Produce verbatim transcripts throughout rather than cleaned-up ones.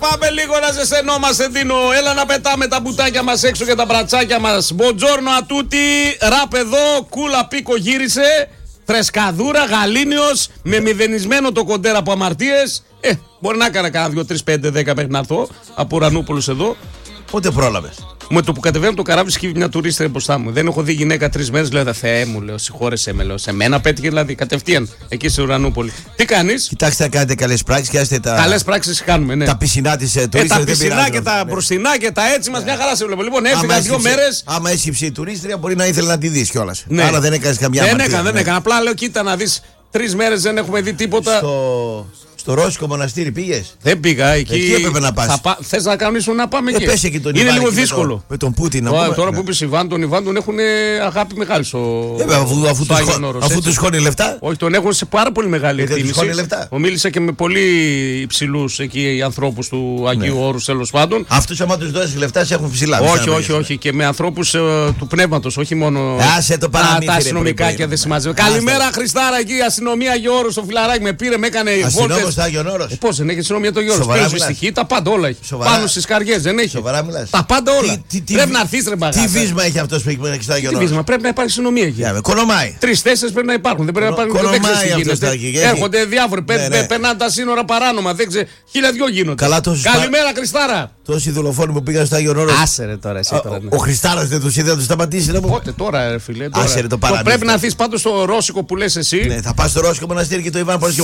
Πάμε λίγο να ζεσθενόμαστε, Δίνο. Έλα να πετάμε τα μπουτάκια μας έξω και τα μπρατσάκια μας. Μποντζόρνο ατούτι, ράπ εδώ, κούλα πίκο γύρισε. Φρεσκαδούρα, γαλήνιος, με μηδενισμένο το κοντέρα από αμαρτίες. Ε, μπορεί να έκανα κάνα δύο, τρεις, πέντε, δέκα μέχρι να έρθω από Ουρανούπολος εδώ. Πότε πρόλαβες? Με το που κατεβαίνω το καράβι, σκύβει μια τουρίστρια μπροστά μου. Δεν έχω δει γυναίκα τρεις μέρες. Λέω, Θεέ μου, λέω, συγχώρεσέ με, λέω. Σε μένα πέτυχε δηλαδή κατευθείαν εκεί στην Ουρανούπολη. Τι κάνεις? Κοιτάξτε να κάνετε καλές πράξεις και άστε τα. Καλές πράξεις κάνουμε, ναι. Τα πισινά της ε, τουρίστρια. Ε, τα πισινά και τα μπροστινά και τα έτσι μας, μια χαρά σε βλέπω. Λοιπόν, έφυγα δύο μέρες. Άμα έσκυψε η τουρίστρια, μπορεί να ήθελε να τη δεις κιόλας. Ναι. Άρα δεν έκανες καμιά Δεν έκανα, δεν έκανα. Απλά λέω, κοίτα να δεις. Τρεις μέρες δεν έχουμε δει τίποτα. Στο, στο Ρώσικο μοναστήρι πήγες? Δεν πήγα εκεί. Εκεί έπρεπε να πας. Πα... Θες να κανονίσουν να πάμε εκεί? Ε, πες εκεί τον Είναι Ιβάν, λίγο εκεί δύσκολο. Με, το, με τον Πούτιν. Τώρα, πούμε, τώρα ναι. Που είπες Ιβάν, τον Ιβάν τον έχουν αγάπη μεγάλη στο. Ε, αφού αφού, του σχό... αφού τους χώνει λεφτά. Όχι, τον έχουν σε πάρα πολύ μεγάλη εκτίμηση. Ο μίλησα και με πολύ υψηλούς εκεί ανθρώπους του Αγίου ναι. Όρους τέλος πάντων. Αυτούς άμα τους δώσεις λεφτά σε έχουν ψηλά. Όχι, όχι, όχι. Και με ανθρώπους του πνεύματος, όχι μόνο τα αστυνομικά και δεν συμμαζεύουν. Καλημέρα Χριστάρα εκεί, η αστυνομία Αγίου Όρους στο φιλαράκι με πήρε, με έκανε βόλτες. Ε, Πώς δεν έχει αστυνομία το Γιώργο? Παίζει στοιχεία, τα πάντα όλα έχει. Πάνω στις καριές δεν έχει. Σοβαρά μιλάς? Τα πάντα όλα. Τι, τι, πρέπει τι, να έρθεις ρε μπαγάτα. Τι βίσμα έχει αυτός που έχει μεταξύ στο Άγιο Όρος? Τι βίσμα, πρέπει να υπάρχει αστυνομία εκεί. Yeah, κονομάει. Τρεις-τέσσερις πρέπει να υπάρχουν. Δεν πρέπει να υπάρχουν. Δεν γίνεται. Έρχονται διάφοροι. Περνάνε τα σύνορα παράνομα. Δεν ξέρω. Χίλια δυο γίνονται. Καλημέρα Χριστάρα. Τόσοι δολοφόνοι που πήγαν στο Άγιο Όρος. Άσερε τώρα εσύ τώρα. Ο Χριστάρας δεν τους είδε να τους σταματήσει? Πότε τώρα, φίλε. Άσερε το παράδειγμα. Πρέπει να έρθεις πάντως στο Ρώσικο που λες εσύ. Θα πας στο Ρώσικο μοναστήρι και το Ιβάν Πορσιό.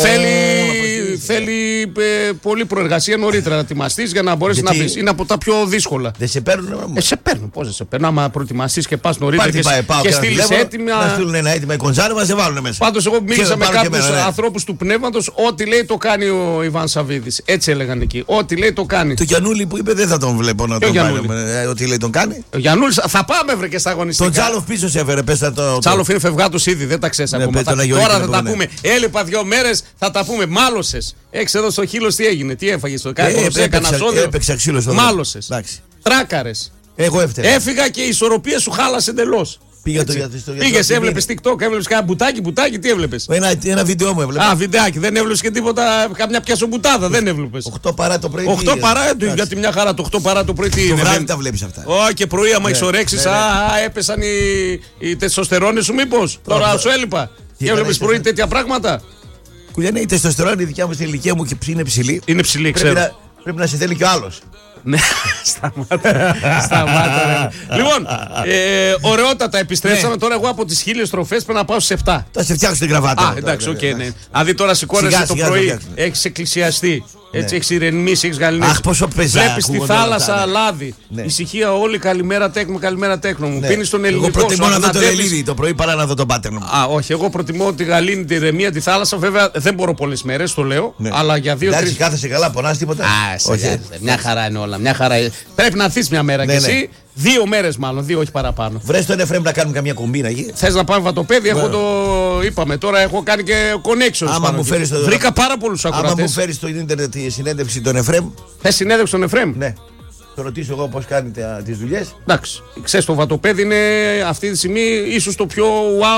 Θέλει πολλή προεργασία νωρίτερα να ετοιμαστείς για να μπορέσεις να πεις. Είναι από τα πιο δύσκολα. Δεν σε παίρνουν? Ε, σε παίρνουν. Πώς δεν σε παίρνουν? Άμα προετοιμαστείς και πας νωρίτερα και, και στείλεις έτοιμα. Να στείλουν ένα έτοιμα οι κονζάρι μας, δεν βάλουν μέσα. Πάντως, εγώ μίλησα με κάποιους ανθρώπους του πνεύματος. Ό,τι λέει το κάνει ο Ιβάν Σαββίδης. Έτσι έλεγαν εκεί. Ό,τι λέει το κάνει. Το Γιαννούλη που είπε δεν θα τον βλέπω να τον κάνει. Ό,τι λέει τον κάνει. Ο Γιαννούλης θα πάμε βρε και στα αγωνιστικά. Τον Τσάλοφ πίσω σε έφερε. Το Τσάλοφ είναι φευγάτος ήδη, δεν τα ξέρεις ακόμα. Τώρα θα τα πούμε. Έλειπα δύο μέρες, θα τα πούμε. Μάλωσες. Έξω εδώ στο χείλος τι έγινε, τι έφαγες στο κάτω? Έκανα ζώδιο. Έπαιξα ξύλο στο Μάλωσες. Τράκαρες. Εγώ έφταιγα. Έφυγα και η ισορροπία σου χάλασε εντελώς. Πήγα το γιατρό. Πήγες, έβλεπες TikTok, έβλεπες κάνα μπουτάκι, μπουτάκι, τι έβλεπες? Ένα, ένα βίντεο μου έβλεπα. Α, βιντεάκι, δεν έβλεπες και τίποτα, καμιά πιασομπουτάδα, δεν έβλεπες. οκτώ παρά το πρωί. οκτώ παρά, γιατί μια χαρά το οκτώ παρά το πρωί τι είναι? Το βράδυ τα βλέπεις αυτά. Όχι, και πρωί άμα έχεις ορέξεις, α, έπεσαν οι τεστοστερόνες σου μήπως? Τώρα σου έλειπα. Και έβλεπες πρωί τέτοια πράγματα. Κουλιανέ, η τεστοστερόνη η δικιά μου στην ηλικία μου είναι ψηλή. Είναι ψηλή, ξέρω. Πρέπει να σε θέλει κι ο άλλος. Ναι, σταμάτα. Σταμάτα. Λοιπόν, ε, ωραιότατα επιστρέψαμε. Ναι. Τώρα εγώ από τις χίλιες στροφές πρέπει να πάω στις επτά. Θα σε φτιάξω την κραβάτα. Α, εντάξει, οκ, okay, ναι. Δηλαδή τώρα σηκώνεσαι το πρωί, έχεις εκκλησιαστεί. Έτσι, ναι. Έχεις ηρεμήσει, έχεις γαλινίσει. Αχ, πόσο πεζά. Βλέπεις τη θάλασσα, αυτά, ναι. Λάδι. Ναι. Ησυχία όλοι, καλημέρα τέκνο, καλημέρα τέκνο μου. Ναι. Πίνεις τον ελληνικό. Εγώ προτιμώ να δω το Ελλήνι το πρωί παρά να δω τον πάτερνο μου. Α, όχι, εγώ προτιμώ τη γαλήνη, τη ηρεμία, τη θάλασσα. Βέβαια δεν μπορώ πολλές μέρες, το λέω. Ναι. Αλλά για δύο-τρεις. Εντάξει, κάθεσαι καλά, πονάς τίποτα? Α, όχι. Μια χαρά είναι όλα. Μια χαρά. Πρέπει να έρθεις μια μέρα κι εσύ. Δύο μέρες μάλλον, δύο όχι παραπάνω. Βρες τον Εφραίμ να κάνουμε καμία κομπίνα εκεί. Θες να πάμε βατοπέδι? Έχω το. Είπαμε τώρα, έχω κάνει και connections. Άμα μου φέρεις το... Βρήκα πάρα πολλούς ακροατές. Άμα μου φέρεις στο ίντερνετ τη συνέντευξη των Εφραίμ. Θες συνέντευξη των Εφραίμ? Ναι. Θα ρωτήσω εγώ πώς κάνετε τις δουλειές. Εντάξει. Ξέρεις, το βατοπέδι είναι αυτή τη στιγμή ίσως το πιο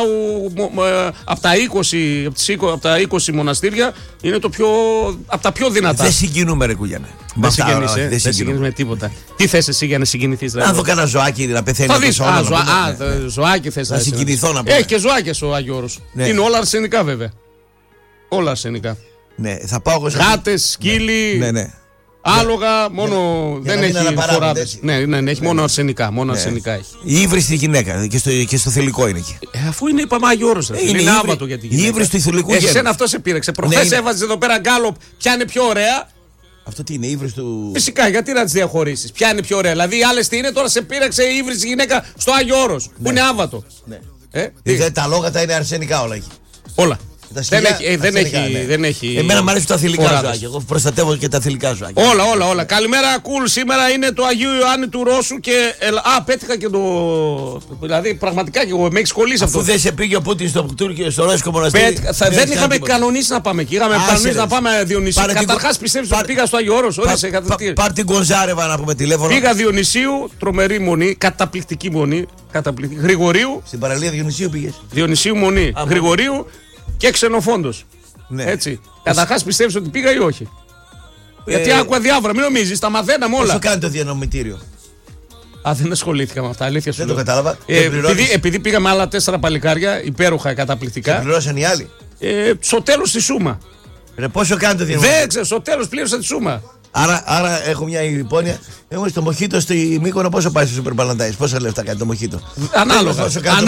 wow από τα είκοσι, από τα είκοσι μοναστήρια. Είναι το πιο, από τα πιο δυνατά. Δεν συγκινούμε ρε Κουλιανέ. Δεν συγκινείς, ε? Δεν συγκινείς με τίποτα. Τι θες εσύ για να συγκινηθείς? Να δω κανένα ζωάκι να πεθαίνει. Θα δεις. Α, ζωάκι θες να συγκινηθώ να πω. Έχει και ζωάκια ο Άγιο Όρος. Είναι όλα αρσενικά βέβαια. Όλα αρσενικά. Ναι, θα πάω εγώ. Γάτες, σκύλοι. Ναι, ναι. Άλογα, μόνο για δεν έχει φοράδες. Ναι, ναι, ναι, έχει μόνο αρσενικά. Μόνο ναι. αρσενικά έχει. Η ύβρις στη γυναίκα και στο, και στο θηλυκό είναι εκεί. Ε, αφού είναι είπαμε Άγιο Όρος. Ε, είναι άβατο για τη γυναίκα. Η ύβρις του θηλυκού γένου. Εσένα αυτό σε πήρεξε. Προχθές ναι, έβαζες εδώ πέρα γκάλοπ. Ποια είναι πιο ωραία? Αυτό τι είναι, η ύβρις του. Φυσικά, γιατί να τις διαχωρίσεις? Ποια είναι πιο ωραία? Δηλαδή οι άλλες τι είναι, τώρα σε πήρεξε η ύβρις γυναίκα στο Άγιο Όρος. Ναι. Που είναι άβατο. Ναι. Ε, τα λόγατα είναι αρσενικά όλα εκεί. Όλα. Δεν έχει, ε, δεν, έχει, ναι. δεν έχει. Εμένα μου αρέσουν τα θηλυκά ζωάκια. Εγώ προστατεύω και τα θηλυκά ζωάκια. Όλα, όλα, όλα. Καλημέρα, κουλ. Cool. Σήμερα είναι το Αγίου Ιωάννη του Ρώσου και. Α, πέτυχα και το. Δηλαδή, πραγματικά και εγώ με έχει κολλήσει αυτό. Αφού δεν σε πήγε ο Πούτιν στο Τούρκιο, στο Ρώσικο μοναστήρι. Πέτυχα, θα, δεν είχαμε κανονίσει να πάμε εκεί. Είχαμε κανονίσει να πάμε Διονυσίου. Καταρχάς πιστεύεις ότι πήγα στο Άγιο Όρος? Πάρ την Κονζάρεβα να πούμε τηλέφωνο. Πήγα Διονυσίου, τρομερή μονή, καταπληκτική μονή. Γρηγορίου. Στην παραλία Διονυσίου πήγε. Διονυσίου μονή. Γρηγορίου και Ξενοφόντος. Ναι. Έτσι. Καταρχάς πιστεύεις ότι πήγα ή όχι? Γιατί άκουγα διάφορα, μην νομίζεις, τα μαθαίναμε όλα. Πόσο κάνει το διανομητήριο? Α, δεν ασχολήθηκα με αυτά, αλήθεια σου. Δεν το κατάλαβα. Ε, επειδή, επειδή πήγαμε άλλα τέσσερα παλικάρια, υπέροχα, καταπληκτικά. Και πληρώσαν οι άλλοι. Ε, στο τέλος τη σούμα. Ρε, πόσο κάνει το διανομητήριο? Δεν ξέρω, στο τέλος πλήρωσα τη σούμα. Άρα, άρα έχω μια υπόνοια. Εγώ στο Μοχίτο στη Μύκονο πόσο πάει στο Super Valentine's? Πόσα λεφτά κάνει το Μοχίτο? Ανάλογα.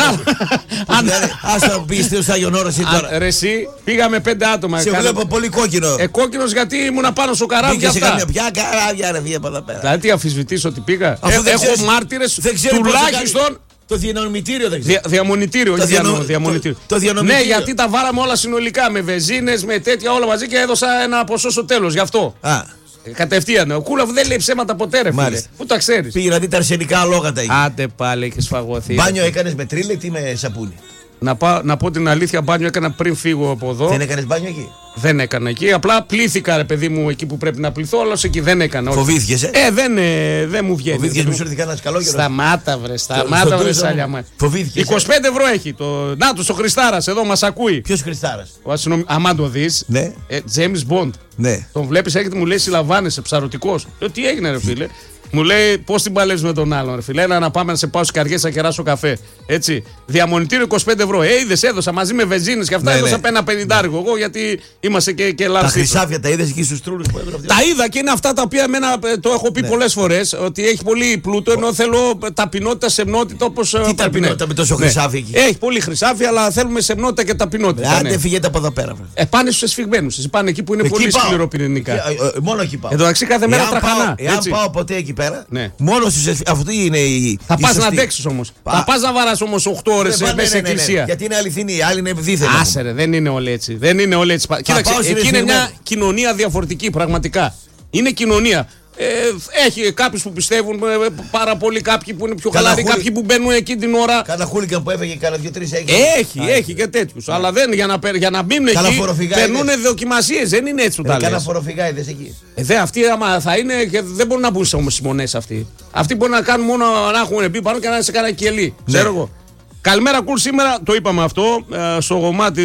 Ας το πεις στο Άγιον Όρος τώρα. Ρε εσύ, πήγαμε πέντε άτομα. Σε βλέπω πολύ κόκκινο. Ε, κόκκινος γιατί ήμουν πάνω στο καράβι και αυτά. Ποια καράβια ρε, φύγε από εδώ πέρα. Δηλαδή τι αμφισβητείς ότι πήγα? Έχω μάρτυρες τουλάχιστον. Το διανομητήριο δεν ξέρω. Διαμονητήριο, όχι διαμονητήριο. Το διανομητήριο. Ναι, γιατί τα βάλαμε όλα συνολικά με βεζίνες, με τέτοια όλα μαζί και έδωσα ένα ποσό στο τέλος γι' αυτό. Κατευθείαν. Ο Κούλαφ δεν λέει ψέματα ποτέ, ρε φίλε. Πού τα ξέρεις? Πήγε να δει τα αρσενικά αλόγατα εκεί. Άντε πάλι, έχεις φαγωθεί. Μπάνιο έκανες με τρίλε ή με σαπούνι? Να, πά, να πω την αλήθεια, μπάνιο έκανα πριν φύγω από εδώ. Δεν έκανες μπάνιο εκεί? Δεν έκανα εκεί. Απλά πλήθηκα, ρε παιδί μου, εκεί που πρέπει να πληθώ, αλλά εκεί δεν έκανα. Φοβήθηκες, ε? Ε, δεν, ε, δεν μου βγαίνει. Φοβήθηκες που σου έρθει κανένας καλό καιρός? Σταμάτα, βρε, σταμάτα, βρε, σάλια. Φοβήθηκες. είκοσι πέντε ευρώ έχει. Το... Να του, ο Χριστάρας εδώ μας ακούει. Ποιος Χριστάρας? Ο αστυνομ... Αμάν το δεις. Ναι. Ε, James Bond. Ναι. Τον βλέπεις, έρχεται, μου λέει συλλαμβάνεσαι, ψαρωτικός. Λέω τι έγινε, ρε φίλε. Μου λέει πώς την παλεύεις με τον άλλον, ρε φίλε. Ένα να πάμε να σε πάω στις καρδιές να κεράσω καφέ. Έτσι. Διαμονητήριο είκοσι πέντε ευρώ. Ε, είδες, έδωσα μαζί με βενζίνες και αυτά. Ναι, έδωσα ναι. Ένα πενηντάρικο. Ναι. Εγώ γιατί είμαστε και, και λάθος. Τα χρυσάφια τα είδες εκεί στους τρούλους που έδωσα? Τα είδα και είναι αυτά τα οποία εμένα, το έχω πει ναι. πολλές φορές. Ότι έχει πολύ πλούτο ενώ θέλω ταπεινότητα, σεμνότητα όπως. Τι ταπεινότητα με τόσο χρυσάφι εκεί? Έχει πολύ χρυσάφι, αλλά θέλουμε σεμνότητα και ταπεινότητα. Αν δεν φύγετε από εδώ πέρα. Ε, πάνε στους εσφιγμένους. Πάνε εκεί που είναι πολύ σκληροπυρηνικά. Μόνο εκεί πάω. Εδώ αξί κάθε μέρα τραχανά. Εάν πάω ποτέ εκεί πέρα. Μόνο στους. Αυτή είναι η. Θα πας να αντέξεις όμως. Θα πας να βαράς όμως οκτώ ώρες μέσα στην εκκλησία. Γιατί είναι αληθινή, οι άλλοι είναι δίθεν. Άσε ρε, δεν είναι όλοι έτσι. Δεν είναι όλοι έτσι. Κοίταξε, εκεί είναι μια κοινωνία διαφορετική πραγματικά. Είναι κοινωνία. Ε, έχει κάποιους που πιστεύουν πάρα πολύ, κάποιοι που είναι πιο χαλαροί, κάποιοι που μπαίνουν εκεί την ώρα. Κάνα χούλιγκαν που έφεγε, κάνα δύο-τρεις έχει. Έχει, Α, έχει και τέτοιους. Ναι. Αλλά δεν, για, να, για να μείνουν εκεί περνούν δοκιμασίες. Δεν είναι έτσι που τα λες. Κάνα φοροφυγάιδες εκεί. Ε, δε, αυτοί άμα θα είναι και δεν μπορούν να μπουν σε όμως μονές αυτοί. Αυτοί μπορούν να κάνουν μόνο να έχουν μπει πάνω και να είναι σε κάνα κελί. Ναι. Ξέρω εγώ. Καλημέρα, κουλ, σήμερα το είπαμε αυτό. Ε, στο γομάτι.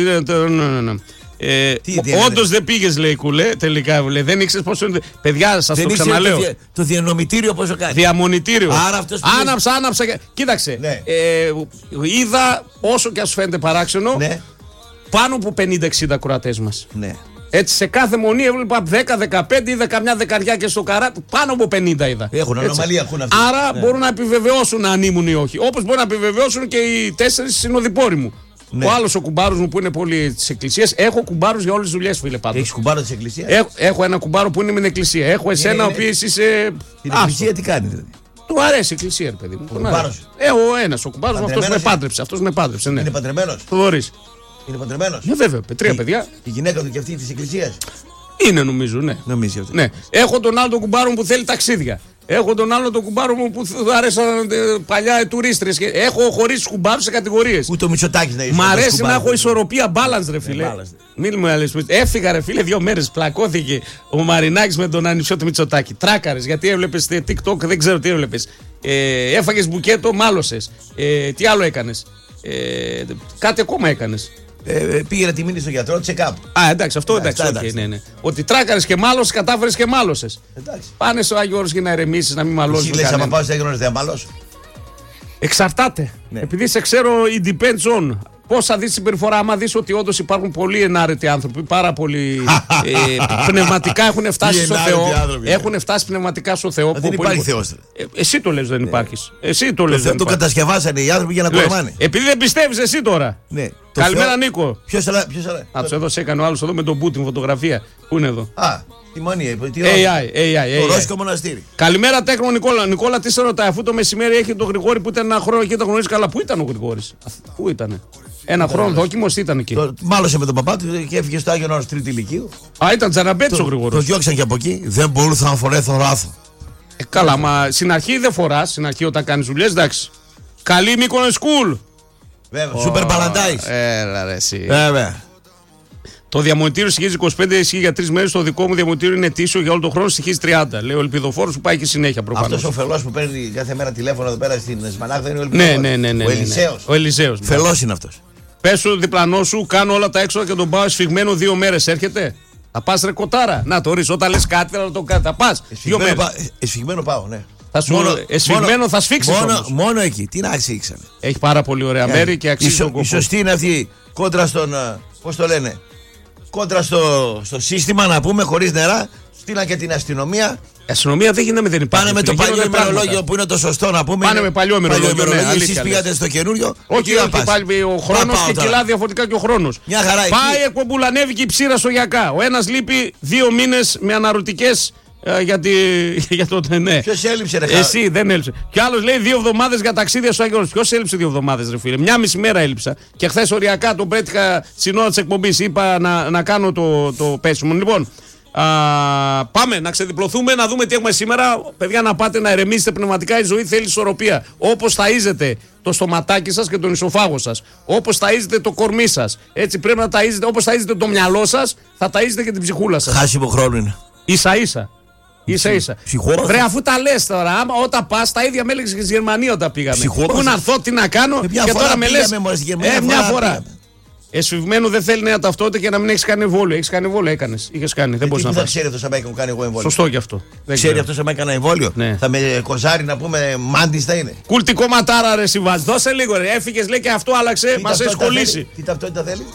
Ε, όντως δεν πήγες, λέει Κουλέ, τελικά. Λέει, δεν ήξερες πόσο είναι. Παιδιά, σας το ξαναλέω. Το, το διανομητήριο πόσο κάνει. Διαμονητήριο. Άρα αυτός άναψα, άναψα. Κοίταξε. Ναι. Ε, είδα, όσο και ας σου φαίνεται παράξενο, ναι. πάνω από πενήντα εξήντα ακροατές μας. Ναι. Έτσι σε κάθε μονή έβλεπα δέκα δεκαπέντε, είδα καμιά δεκαριά και στο καράτι. Πάνω από πενήντα είδα. Έχουν ανομαλία, έχουν αυτή. Άρα ναι. μπορούν να επιβεβαιώσουν αν ήμουν ή όχι. Όπως μπορούν να επιβεβαιώσουν και οι τέσσερις συνοδοιπόροι μου. Ναι. Ο άλλος ο κουμπάρος μου που είναι πολύ της εκκλησίας. Έχω κουμπάρους για όλες τις δουλειές, φίλε πάντως. Έχεις κουμπάρο της εκκλησίας? Έχω, έχω ένα κουμπάρο που είναι με την εκκλησία. Έχω εσένα ο οποίος είσαι. Την εκκλησία τι κάνει δηλαδή? Του αρέσει η εκκλησία, ρε παιδί μου. Ο κουμπάρος. Ε, ο ένας, ο κουμπάρος μου αυτός με πάντρεψε. Αυτός με πάντρεψε, ναι. Είναι παντρεμένος? Θοδωρής. Είναι παντρεμένος? Ναι, βέβαια, τρία παιδιά. Η γυναίκα του και αυτή της εκκλησίας? Είναι νομίζω, ναι. Νομίζει αυτό. Ναι. Έχω τον άλλο τον κουμπάρο μου που θέλει ταξίδια. Έχω τον άλλο τον κουμπάρο μου που του άρεσαν παλιά τουρίστρες. Έχω χωρίς κουμπάρους σε κατηγορίες. Ούτε ο Μητσοτάκης να είσαι. Μ' αρέσει να έχω ισορροπία, balance, ρε φίλε. Μην μου λες. Έφυγα, ρε φίλε, δύο μέρες. Πλακώθηκε ο Μαρινάκης με τον ανιψιό του Μητσοτάκη. Τράκαρες γιατί έβλεπες TikTok, δεν ξέρω τι έβλεπες. Ε, έφαγες μπουκέτο, μάλωσες. Ε, τι άλλο έκανες? Ε, κάτι ακόμα έκανες. Ε, πήγε να τη μείνει στο γιατρό, check-up. Α, εντάξει, αυτό εντάξει. εντάξει, εντάξει. Okay, ναι, ναι. Ότι τράκαρες και μάλωσες, κατάφερες και μάλωσες. Εντάξει. Πάνε στο Άγιο Όρος και να ηρεμήσεις, να μην μαλώσεις. Εσύ λες, άμα πάω στο Άγιο Όρος, δεν μαλώσω. Εξαρτάται. Ναι. Επειδή σε ξέρω, it depends on. Πώς θα δεις συμπεριφορά, άμα δεις ότι όντως υπάρχουν πολλοί ενάρετοι άνθρωποι, πάρα πολύ ε, πνευματικά έχουν φτάσει στο Θεό. Άνθρωποι, έχουν φτάσει πνευματικά στο Θεό. Δεν υπάρχει Θεός. Ε, εσύ το λες δεν ναι. υπάρχεις. Εσύ το λες. Το, το κατασκευάσανε οι άνθρωποι για να κορμάνε. Επειδή δεν πιστεύεις εσύ τώρα. Ναι. Καλημέρα Θεό... Νίκο. Ποιος άλλα. Α, τους εδώ σε έκανε ο άλλος εδώ με τον Πούτιν φωτογραφία. Πού είναι εδώ? Α, τη μονή. έι άι, έι άι, το Ρώσικο μοναστήρι. Καλημέρα Τέκνο Νικόλα. Νικόλα, τι σε ρωτάει, αφού το μεσημέρι έχει τον Γρηγόρη που ήταν ένα χρόνο και τον γνωρίζει καλά. Πού ήταν ο Γρηγόρης? Πού ήτανε? Ένα χρόνο δόκιμος ήταν εκεί. Το, μάλωσε με τον παπά του και έφυγε στο Άγιον Όρος τρίτη ηλικίου. Α, ήταν τζαραμπέτης ο Γρηγόρης. Το διώξαν και από εκεί. Δεν μπορούσα να φορέθω ράθο. Ε, καλά, μα στην αρχή δεν φοράς. Στην αρχή όταν κάνεις δουλειές, εντάξει. Καλή Μύκονο School. Βέβαια, Super Valentine's. Έλα ρε εσύ. Βέβαια. Το διαμονητήριο στοιχίζει είκοσι πέντε, ισχύει για τρεις μέρες. Το δικό μου διαμονητήριο είναι ετήσιο για όλο τον χρόνο, στοιχίζει τριάντα. Λέει ο ελπιδοφόρος που πάει και συνέχεια προφανώς. Αυτός ο φελός που παίρνει κάθε μέρα τηλέφωνο εδώ πέρα στην Σμανάχτα είναι ο ελπιδοφόρος. Ναι, ναι, ναι, ναι, ο Ελισέος. Ο Ελισέος. Φελός είναι αυτός. Πες σου διπλανό σου, κάνω όλα τα έξοδα και τον πάω σφιγμένο δύο μέρες. Έρχεται. Θα πας ρε κοτάρα. Να το ρίξω. Όταν λες κάτι να το κάνει. Θα πας. Δύο μέρες. Πα... Εσφιγμένο πάω, ναι. Θα σου... μόνο, εσφιγμένο μόνο, θα σφίξεις μόνο, όμως. Μόνο εκεί. Τι να αξίξανε. Έχει πάρα πολύ ωραία μέρη yeah. και αξίζει τον κόπο. Η σωστή είναι αυτή κόντρα στον. Πώς το λένε. Κόντρα στο, στο σύστημα να πούμε χωρίς νερά. Στείλαν και την αστυνομία. Η αστυνομία δεν γίνεται, δεν υπάρχει. Πάνε με το παλιό ημερολόγιο που είναι το σωστό να πούμε. Πάνε με παλιό ημερολόγιο. Ναι, εσείς πήγατε στο καινούριο. Όχι, όχι, πάλι ο χρόνος και κυλά διαφορετικά και ο χρόνος. Μια χαρά. Πάει εκπομπουλανεύει η ψήρα στο Γιακά. Ο ένας λείπει δύο μήνες με αναρωτικές. Uh, για, τη, για το ναι. Ποιος έλειψε, ρε. Εσύ δεν έλειψε. Και άλλος λέει δύο εβδομάδες για ταξίδια στο Άγιο Όρος. Ποιος έλειψε δύο εβδομάδες, ρε φίλε. Μια μισή μέρα έλειψα. Και χθες οριακά τον πέτυχα στην ώρα της εκπομπής. Είπα να, να κάνω το, το πέσιμο. Λοιπόν, α, πάμε να ξεδιπλωθούμε, να δούμε τι έχουμε σήμερα. Παιδιά, να πάτε να ερεμήσετε πνευματικά. Η ζωή θέλει ισορροπία. Όπως ταΐζετε το στοματάκι σας και τον ισοφάγο σας. Όπως ταΐζετε το κορμί σας. Έτσι πρέπει να ταΐζετε. Όπως ταΐζετε το μυαλό σας, θα ταΐζετε και την ψυχούλα σας. Χάσιμο χρόνο είναι. Ίσα ίσα. Ίσα ίσα. Βρε, αφού τα λες τώρα, άμα όταν πας, τα ίδια με έλεγες και στη Γερμανία όταν πήγαμε. Πού να έρθω, τι να κάνω, ε, και τώρα με λες. Ε, μια φορά. Εσφυγμένο δεν θέλει νέα ταυτότητα και να μην έχεις κάνει εμβόλιο. Έχεις κάνει εμβόλιο, έκανες. Είχες κάνει. Δεν μπορείς να πας. Δεν ξέρει αυτό σαν μου κάνει εγώ εμβόλιο. Σωστό κι αυτό. Ξέρει αυτό σαν έκανα εμβόλιο. Ναι. Θα με κοζάρει να πούμε μάντις θα είναι. Κουλτικό ματάρα ρε Σιβάζ. Δώσε λίγο ρε. Έφυγες λέει και αυτό άλλαξε. Μας έχει κολλήσει. Τι ταυτότητα θέλει.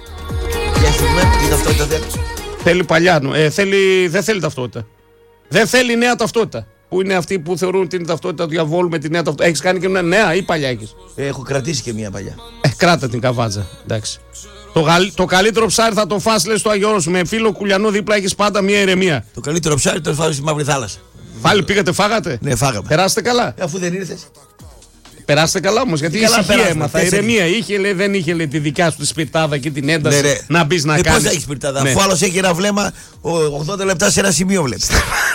Τι ταυτότητα θέλει. Θέλει παλιά. Ε, θέλει, δεν θέλει ταυτότητα. Δεν θέλει νέα ταυτότητα. Που είναι αυτοί που θεωρούν ότι είναι ταυτότητα του διαβόλου με τη νέα ταυτότητα. Έχεις κάνει και μια νέα ή παλιά έχεις. Έχω κρατήσει και μια παλιά. Ε, κράτα την καβάτζα. Εντάξει. Το, γαλ, το καλύτερο ψάρι θα το φας, λες στο Άγιο Όρος. Με φίλο κουλιανό δίπλα έχεις πάντα μια ηρεμία. Το καλύτερο ψάρι το φάω στη Μαύρη Θάλασσα. Πάλι πήγατε, φάγατε. Ναι, φάγαμε. Περάσετε καλά. Ε, αφού δεν ήρθες. Περάστε καλά όμως, γιατί η ησυχία έμαθα. Η ηρεμία είχε, λέει, δεν είχε λέει, τη δικιά σου τη σπιρτάδα και την ένταση ναι, να μπει να ε, κάνεις. Πώς θα έχει σπιρτάδα, ναι. Αφού άλλος έχει ένα βλέμμα ογδόντα λεπτά σε ένα σημείο βλέπεις.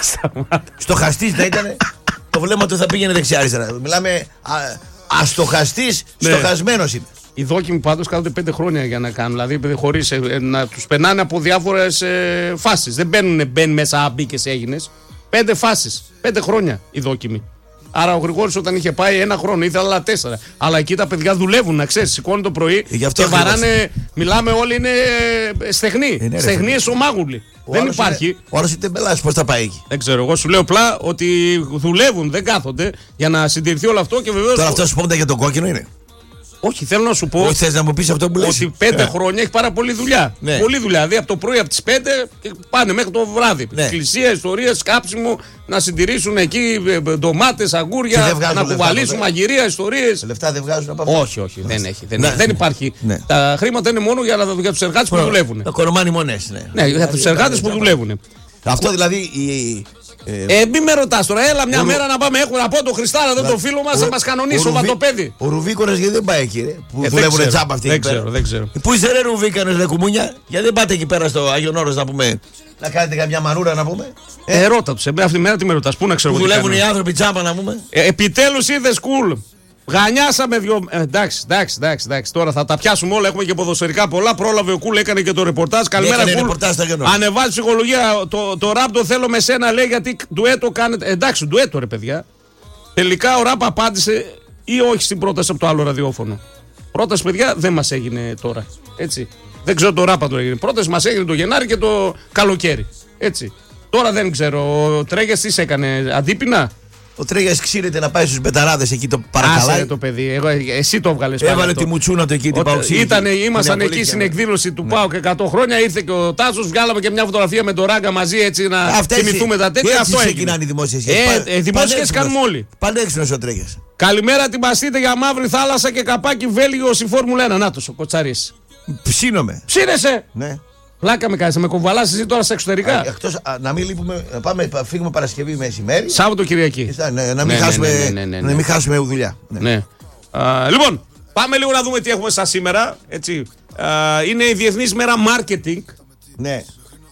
Στοχαστής θα ήταν, το βλέμμα του θα πήγαινε δεξιά-αριστερά. Μιλάμε αστοχαστής, ναι. Στοχασμένος είναι. Οι δόκιμοι πάντως κάθονται πέντε χρόνια για να κάνουν. Δηλαδή χωρίς ε, να τους περνάνε από διάφορες ε, φάσεις. Δεν μπαίνουν μπαίνει μέσα, μπήκες, έγινες. Πέντε φάσεις. Πέντε χρόνια οι δόκιμοι. Άρα ο Γρηγόρης όταν είχε πάει ένα χρόνο ήθελε άλλα τέσσερα. Αλλά εκεί τα παιδιά δουλεύουν, να ξέρεις. Σηκώνουν το πρωί ε, και βαράνε. Μιλάμε όλοι είναι στεγνοί. Ε, στεγνοί εσωμάγουλοι. Δεν υπάρχει. Είναι, ο άλλος είναι τεμπελάς, πώς θα πάει εκεί. Δεν ξέρω. Εγώ σου λέω απλά ότι δουλεύουν, δεν κάθονται για να συντηρηθεί όλο αυτό και βεβαίως. Τώρα αυτό σου πόντα για τον κόκκινο είναι. Όχι, θέλω να σου πω. Όχι, θες να μου πεις αυτό που λες. Ότι πέντε yeah. χρόνια έχει πάρα πολλή δουλειά. Ναι. Πολλή δουλειά. Δηλαδή από το πρωί από τις πέντε και πάνε μέχρι το βράδυ. Ναι. Εκκλησία, ιστορία, σκάψιμο, να συντηρήσουν εκεί ντομάτες, αγκούρια, να κουβαλήσουν μαγειρία, ιστορίες. Λεφτά δεν βγάζουν από αυτό. Όχι, όχι, δεν έχει. Δεν, ναι. δεν υπάρχει. Ναι. Τα χρήματα είναι μόνο για, για τους εργάτες που δουλεύουν. Τα κορομάνι μονές. Ναι, ναι για τους εργάτες που δουλεύουν. Αυτό δηλαδή η. Ε, μην με ρωτάς τώρα, έλα μια ο μέρα Ρου... να πάμε. Έχω να πω το Χριστάρα, δεν το φίλο μας, θα μας κανονίσει ο Βατοπέδι. Ο Ρουβίκονας γιατί δεν πάει εκεί, ρε. Που ε, δουλεύουν τσάμπα αυτοί. Δεν ξέρω, δεν ξέρω. Πού είστε, ρε Ρουβίκονας, ρε κουμούνια, γιατί δεν πάτε εκεί πέρα στο Άγιον Όρος να πούμε. Να κάνετε καμιά μανούρα να πούμε. Ε, ε ρώτα τους, αυτή τη μέρα τι με ρωτάς, πού να ξέρω. Που δουλεύουν οι άνθρωποι τσάμπα να πούμε. Ε, επιτέλους ήρθε σκουλ. Γανιάσαμε δυο. Ε, εντάξει, εντάξει, εντάξει, εντάξει. Τώρα θα τα πιάσουμε όλα. Έχουμε και ποδοσφαιρικά πολλά. Πρόλαβε ο Κούλ, έκανε και το ρεπορτάζ. Καλημέρα, Κούλ. Ανεβάζει ψυχολογία. Το, το ραπ το θέλω με σένα, λέει, γιατί ντουέτο κάνετε. Ε, εντάξει, ντουέτο, ρε παιδιά. Τελικά ο ραπ απάντησε ή όχι στην πρόταση από το άλλο ραδιόφωνο. Πρόταση, παιδιά, δεν μας έγινε τώρα. Έτσι. Δεν ξέρω το ράπα το έγινε. Πρόταση μας έγινε το Γενάρη και το καλοκαίρι. Έτσι. Τώρα δεν ξέρω. Ο Τρέγιας τι έκανε, αντίπεινα. Ο Τρέγιας ξύρεται να πάει στους μπεταράδες εκεί το παρακαλάει. Άσε το παιδί, εγώ, εσύ το έβγαλες. Έβαλε τη μουτσούνα του εκεί την Παοξή. Ήμασταν εκεί στην εκδήλωση του ναι. ΠΑΟΚ εκατό χρόνια, ήρθε και ο Τάσος, βγάλαμε και μια φωτογραφία με τον Ράγκα μαζί έτσι να θυμηθούμε τα τέτοια. Αυτό ξεκινάνε οι δημόσιες σχέσεις. Ε, ε, δημόσιες σχέσεις κάνουμε όλοι. Πανέξυπνος ο Τρέγιας. Καλημέρα, την παστείτε για Μαύρη Θάλασσα και καπάκι Βέλγιος η Φόρμουλα ένα. Νάτος ο Κοτσαρής. Ψήνομαι. Ψήνεσαι. Ναι. Πλάκα με κάνεις, με κοβαλάς εσύ τώρα στα εξωτερικά. Εκτός να μην λείπουμε, να πάμε, φύγουμε Παρασκευή μεσημέρι. Σάββατο Κυριακή. Να, να, να, μην, ναι, χάσουμε, ναι, ναι, ναι, ναι. να μην χάσουμε δουλειά. Ναι. Ναι. Α, λοιπόν, πάμε λίγο να δούμε τι έχουμε σαν σήμερα. Έτσι. Α, είναι η Διεθνής Μέρα Marketing. Ναι.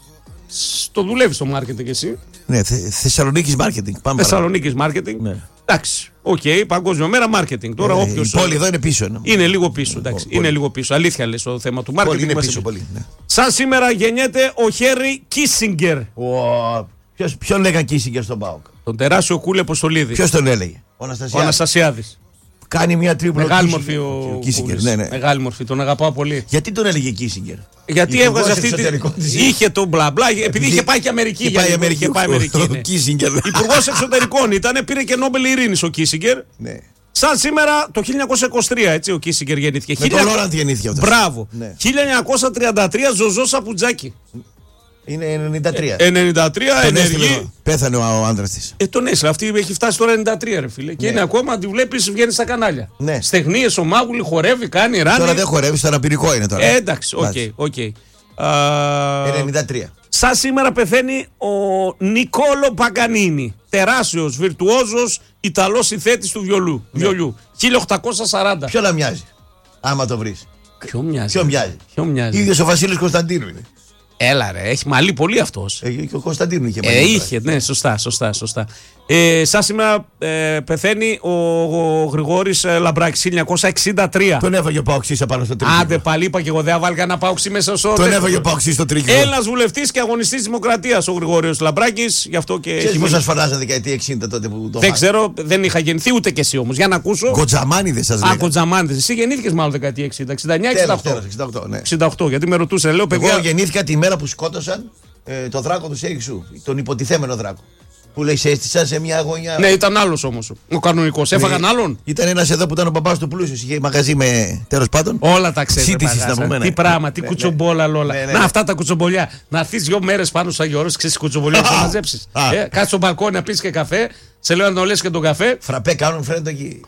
Το δουλεύεις στο marketing εσύ. Ναι, θε, Θεσσαλονίκης Marketing. Θεσσαλονίκης Marketing. Ναι. Εντάξει. Οκ, okay, Παγκόσμια Μέρα Marketing. Τώρα ε, όποιος. Η πόλη εδώ είναι πίσω. Ναι. Είναι λίγο πίσω. Εντάξει. Πολύ. Είναι λίγο πίσω. Αλήθεια λες το θέμα του marketing. Πολύ είναι πίσω, πολύ. Ναι. Σαν σήμερα γεννιέται ο Χέρι Κίσιγκερ. Ποιος, ποιον λέγαν Κίσιγκερ στον ΠΑΟΚ? Τον τεράστιο Κούλε Αποστολίδη. Ποιος τον έλεγε? Ο Αναστασιάδης. Ο Αναστασιάδης. κάνει μια τρίπλα. Μεγάλη μορφή ο, ο Κίσιγκερ. Ναι, ναι. Μεγάλη μορφή, τον αγαπάω πολύ. Γιατί τον έλεγε Κίσιγκερ? Γιατί έβγαζε αυτή την. Είχε το μπλα μπλα, επειδή είχε πάει και Αμερική. Είχε πάει Αμερική. Είχε πάει Αμερική. Υπουργός Εξωτερικών ήταν, πήρε και Νόμπελ Ειρήνης ο Κίσιγκερ. Ναι. Σαν σήμερα το χίλια εννιακόσια είκοσι τρία, έτσι ο Κίσιγκερ γεννήθηκε. Με τον Λόραντ γεννήθηκε αυτό. Μπράβο. Ναι. χίλια εννιακόσια τριάντα τρία Ζωζό Σαπουτζάκη. Είναι ενενήντα τρία. ενενήντα τρία ενεργή. Πέθανε ο, ο άντρας της. Ε, τον έστειλε. Αυτή έχει φτάσει τώρα ενενήντα τρία, ρε φίλε. Και ναι. είναι ακόμα, τη βλέπεις, βγαίνει στα κανάλια. Ναι. Στεγνίες, ο Μάγουλη, χορεύει, κάνει ράνι. Τώρα δεν χορεύει, στο αναπηρικό είναι τώρα. Ε, εντάξει, οκ. Okay, okay. uh, ενενήντα τρία. Σαν σήμερα πεθαίνει ο Νικόλο Παγκανίνη. Τεράστιος, βιρτουόζος, Ιταλός συνθέτης του βιολού, ναι. βιολιού. χίλια οκτακόσια σαράντα. Ποιο να μοιάζει, άμα το βρεις? Ποιο μοιάζει. Ποιο μοιάζει. Ποιο μοιάζει. Ίδιος ο Βασίλης Κωνσταντίνου είναι. Έλα ρε, έχει μαλλί πολύ αυτός. Ε, και ο Κωνσταντίνου είχε μαλλί. Ε, είχε, ναι, σωστά, σωστά, σωστά. Ε, σαν σήμερα ε, πεθαίνει ο, ο Γρηγόρης ε, Λαμπράκης, χίλια εννιακόσια εξήντα τρία. Τον έφαγε ο Παοξής απάνω στο τρίκυκλο. Άντε πάλι είπα και εγώ, δεν έβαλε κανένα Παοξή μέσα στο. Τον έφαγε ο Παοξής στο τρίκυκλο. Έλληνας βουλευτής και αγωνιστής Δημοκρατίας ο Γρηγόριος Λαμπράκης, γι' αυτό και. Ξέρεις πώς σας φωνάζαν δεκαετία εξήντα τότε που το. Δεν ξέρω, δεν είχα γεννηθεί ούτε και εσύ όμως. Για να ακούσω. Κοτζαμάνιδες σας λέγανε. Α, Κοτζαμάνιδες. Εσύ γεννήθηκες μάλλον δεκαετία εξήντα, εξήντα εννιά εξήντα οκτώ. εξήντα οκτώ, γιατί με ρωτούσε, λέω παιδιά. Εγώ γεννήθηκα τη μέρα που σκότωσαν ε, το δράκο του Σέιξου, τον υποτιθέμενο δράκο. Που λέει σε έστησαν σε μια αγωνιά. Ναι, ήταν άλλος όμως ο κανονικός. Έφαγαν ναι, άλλον. Ήταν ένας εδώ που ήταν ο παπάς του πλούσιος. Είχε μαγαζί με τέλος πάντων. Όλα τα ξέρει. Τι πράγμα, τι ναι, κουτσομπόλα όλα. Ναι, ναι, ναι. Να αυτά τα κουτσομπολιά. Να έρθει δύο μέρες πάνω στο Αγιορός, ξέρει κουτσομπολιά να μαζέψει. Κάτσε στο μπαλκόνι να πει και καφέ. Σε λέω να το λες και τον καφέ. Φραπέ κάνουν φρέντο εκεί.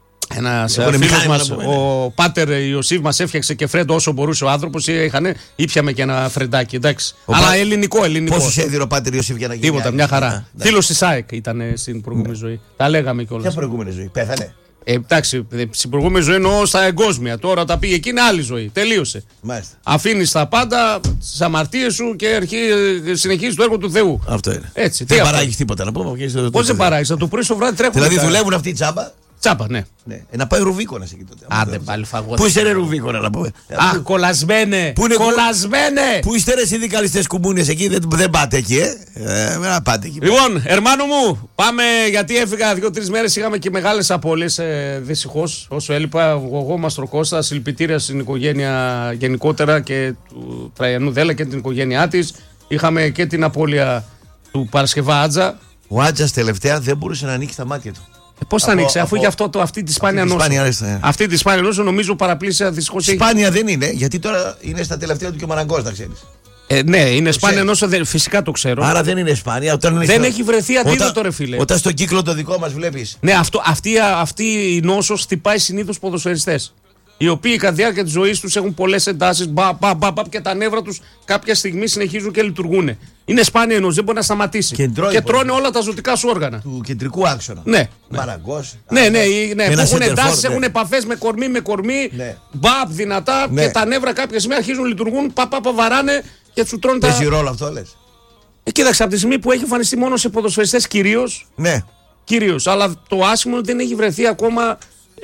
Ένα φίλος μας, ο Πάτερ Ιωσήφ, μας έφτιαξε και φρέντο όσο μπορούσε ο άνθρωπος. Ήπιαμε και ένα φρεντάκι, εντάξει. Ο Αλλά πα... ελληνικό, ελληνικό. Πόσους έδινε ο Πάτερ Ιωσήφ για να γίνει? Τίποτα, μια χαρά. Φίλος της ΑΕΚ ήταν στην προηγούμενη ναι. ζωή. Τα λέγαμε κιόλας. Ποια προηγούμενη ζωή, πέθανε? Ε, εντάξει, στην προηγούμενη ζωή εννοώ στα εγκόσμια. Τώρα τα πήγε εκεί είναι άλλη ζωή. Τελείωσε. Αφήνεις τα πάντα, τις αμαρτίες σου και συνεχίζεις το έργο του Θεού. Αυτό είναι. Έτσι, δεν παράγεις τίποτα να πούμε. Πώς δεν παράγεις, από το πρωί στο βράδυ τρέχουν. Δηλαδή δουλεύουν αυτοί οι τσάμπα. Τσάπα, ναι. ναι. Ε, να πάει Ρουβίκονας εκεί τότε. Άντε πάλι φαγό. Πού είστε ρε Ρουβίκονα να πούμε. Αχ, κολλασμένε. Πού είναι κολλασμένε. Πού είστε ρε συνδικαλιστές κουμπούνες εκεί, δεν, δεν πάτε εκεί, ε. ε να πάτε εκεί. Λοιπόν, ερμάνο μου, πάμε γιατί έφυγα δύο-τρεις μέρες. Είχαμε και μεγάλες απώλειες. Ε, δυστυχώς, όσο έλειπα, εγώ Μαστροκώστα, συλληπιτήρια στην οικογένεια γενικότερα και του Τραϊανού Δέλα και την οικογένειά της. Είχαμε και την απώλεια του Παρασκευά Άτζα. Ο Άτζας τελευταία δεν μπορούσε να ανοίξει τα μάτια του. Ε, πώς θα ανοίξει, αφού για αυτό το, αυτή τη σπάνια νόσο. Αυτή τη σπάνια νόσο νομίζω παραπλήσια δυστυχώς. Σπάνια έχει... δεν είναι, γιατί τώρα είναι στα τελευταία του και ο Μαραγκός, να ξέρεις. Ε, ναι, είναι σπάνια νόσο, φυσικά το ξέρω. Άρα δεν είναι σπάνια. Όταν είναι δεν στο... έχει βρεθεί αντίδοτο, ρε φίλε. Όταν στο κύκλο το δικό μας βλέπεις. Ναι, αυτό, αυτή, αυτή η νόσος χτυπάει συνήθως ποδοσφαιριστές. Οι οποίοι κατά τη διάρκεια της ζωής τους έχουν πολλές εντάσεις, μπα, μπα, μπα, μπα, και τα νεύρα τους κάποια στιγμή συνεχίζουν και λειτουργούν. Είναι σπάνια ενός, δεν μπορεί να σταματήσει. Και, και τρώνε όλα τα ζωτικά σου όργανα. Του κεντρικού άξονα. Ναι. Μαραγκός. Ναι, ναι, ναι, ναι. Έχουν εντάσεις, ναι. Έχουν επαφές με κορμί με κορμί. Ναι. Μπαπ, δυνατά. Ναι. Και τα νεύρα κάποια στιγμή αρχίζουν να λειτουργούν. Πα, πα, πα, βαράνε και του τρώνε τα. Παίζει ρόλο αυτό, λες. Ε, κοίταξε, από τη στιγμή που έχει εμφανιστεί μόνο σε ποδοσφαιριστές κυρίως. Ναι. Κυρίως. Αλλά το άσχημο είναι ότι δεν έχει βρεθεί ακόμα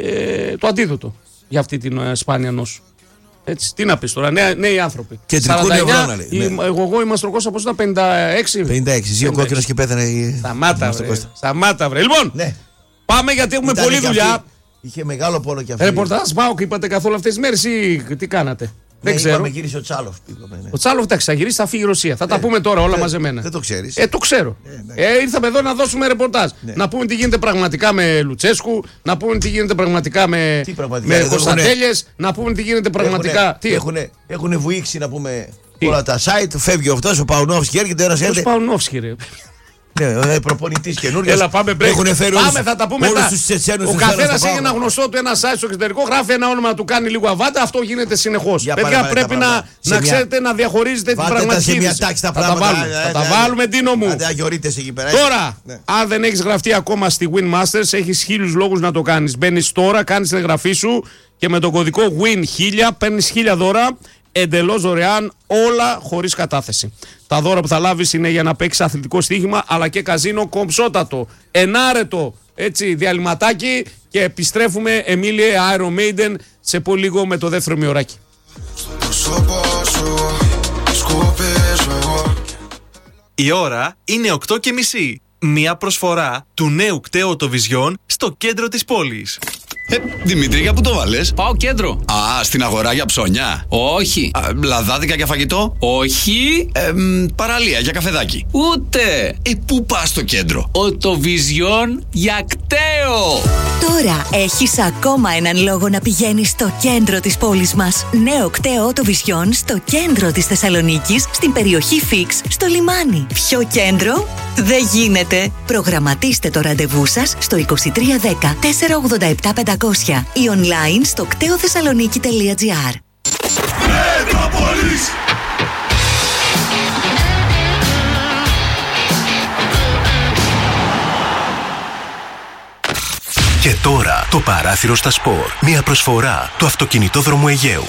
ε, το αντίδοτο για αυτή την uh, σπάνια νόσο. Έτσι, τι να πεις τώρα, νέα, νέοι άνθρωποι. Κεντρικού νευρώνα λέει. Ναι. Εγώ, εγώ είμαι Μαστροκώστα, πώς ήταν, πενήντα έξι. πενήντα έξι, ζει ο κόκκινος και πέθανε. Σταμάτα βρε, σταμάτα βρε. Λοιπόν, ναι. Πάμε γιατί έχουμε πολλή δουλειά. Αυτή, είχε μεγάλο πόνο και αυτή. Ρεπορτάζ ΠΑΟΚ είπατε καθόλου αυτές τις μέρες ή τι κάνατε? Ναι, δεν ξέρω. Είπαμε, γύρισε ο Τσάλοφ. Είπαμε, ναι. Ο Τσάλοφ εντάξει, θα γυρίσει, θα φύγει η Ρωσία. Θα ε, τα πούμε τώρα όλα ε, μαζεμένα. Δεν το ξέρεις. Ε, το ξέρω. Ε, ε, ήρθαμε εδώ να δώσουμε ρεπορτάζ. Ναι. Να πούμε τι γίνεται πραγματικά με Λουτσέσκου, να πούμε τι γίνεται πραγματικά με, με Κωνσταντέλιες, να πούμε τι γίνεται πραγματικά. Έχουν βουήξει να πούμε όλα τα site. Φεύγει αυτός ο Παουνόφσκι, έρχεται ένας έρχεται. Ο Παουνόφσκι, ρε. Ναι, προπονητής καινούριος. Έλα, πάμε break. Έχουν φέρει πάμε, θα τα πούμε μετά. Ο καθένας έχει ένα γνωστό του, ένα site στο εξωτερικό, γράφει ένα όνομα να του κάνει λίγο αβάντα. Αυτό γίνεται συνεχώς. Παιδιά, πρέπει να, να ξέρετε να διαχωρίζετε την πραγματική είδηση. Θα τα βάλουμε, θα τα βάλουμε, Ντίνο μου. Τώρα, αν δεν έχεις γραφτεί ακόμα στη Win Masters, έχεις χίλιους λόγους να το κάνεις. Μπαίνεις τώρα, κάνεις την εγγραφή σου και με τον κωδικό Win χίλια παίρνεις χίλια δώρα. Εντελώς δωρεάν, όλα χωρίς κατάθεση. Τα δώρα που θα λάβεις είναι για να παίξεις αθλητικό στοίχημα αλλά και καζίνο κομψότατο. Ενάρετο, έτσι, διαλυματάκι και επιστρέφουμε Εμίλιε Iron Maiden σε πολύ λίγο με το δεύτερο μειωράκι. Η ώρα είναι οκτώ και μισή. Μία προσφορά του νέου κτέου Vision στο κέντρο της πόλης. Ε, Δημητρία, πού το βάλες? Πάω κέντρο. Α, στην αγορά για ψώνια. Όχι. Α, λαδάδικα για φαγητό. Όχι. Ε, μ, παραλία για καφεδάκι. Ούτε. Ε, πού πας στο κέντρο? Οτοβιζιόν για κταίο. Τώρα έχεις ακόμα έναν λόγο να πηγαίνεις στο κέντρο της πόλης μας. Νέο κταίο Οτοβιζιόν στο κέντρο της Θεσσαλονίκης, στην περιοχή Φίξ, στο λιμάνι. Πιο κέντρο δεν γίνεται. Προγραμματίστε το ραντεβού σας στο είκοσι τρία δέκα τετρακόσια ογδόντα επτά πεντακόσια ή online στο κταίο θεσσαλονίκη τελεία τζι άρ. Και τώρα το παράθυρο στα σπορ. Μια προσφορά του αυτοκινητόδρομου Αιγαίου.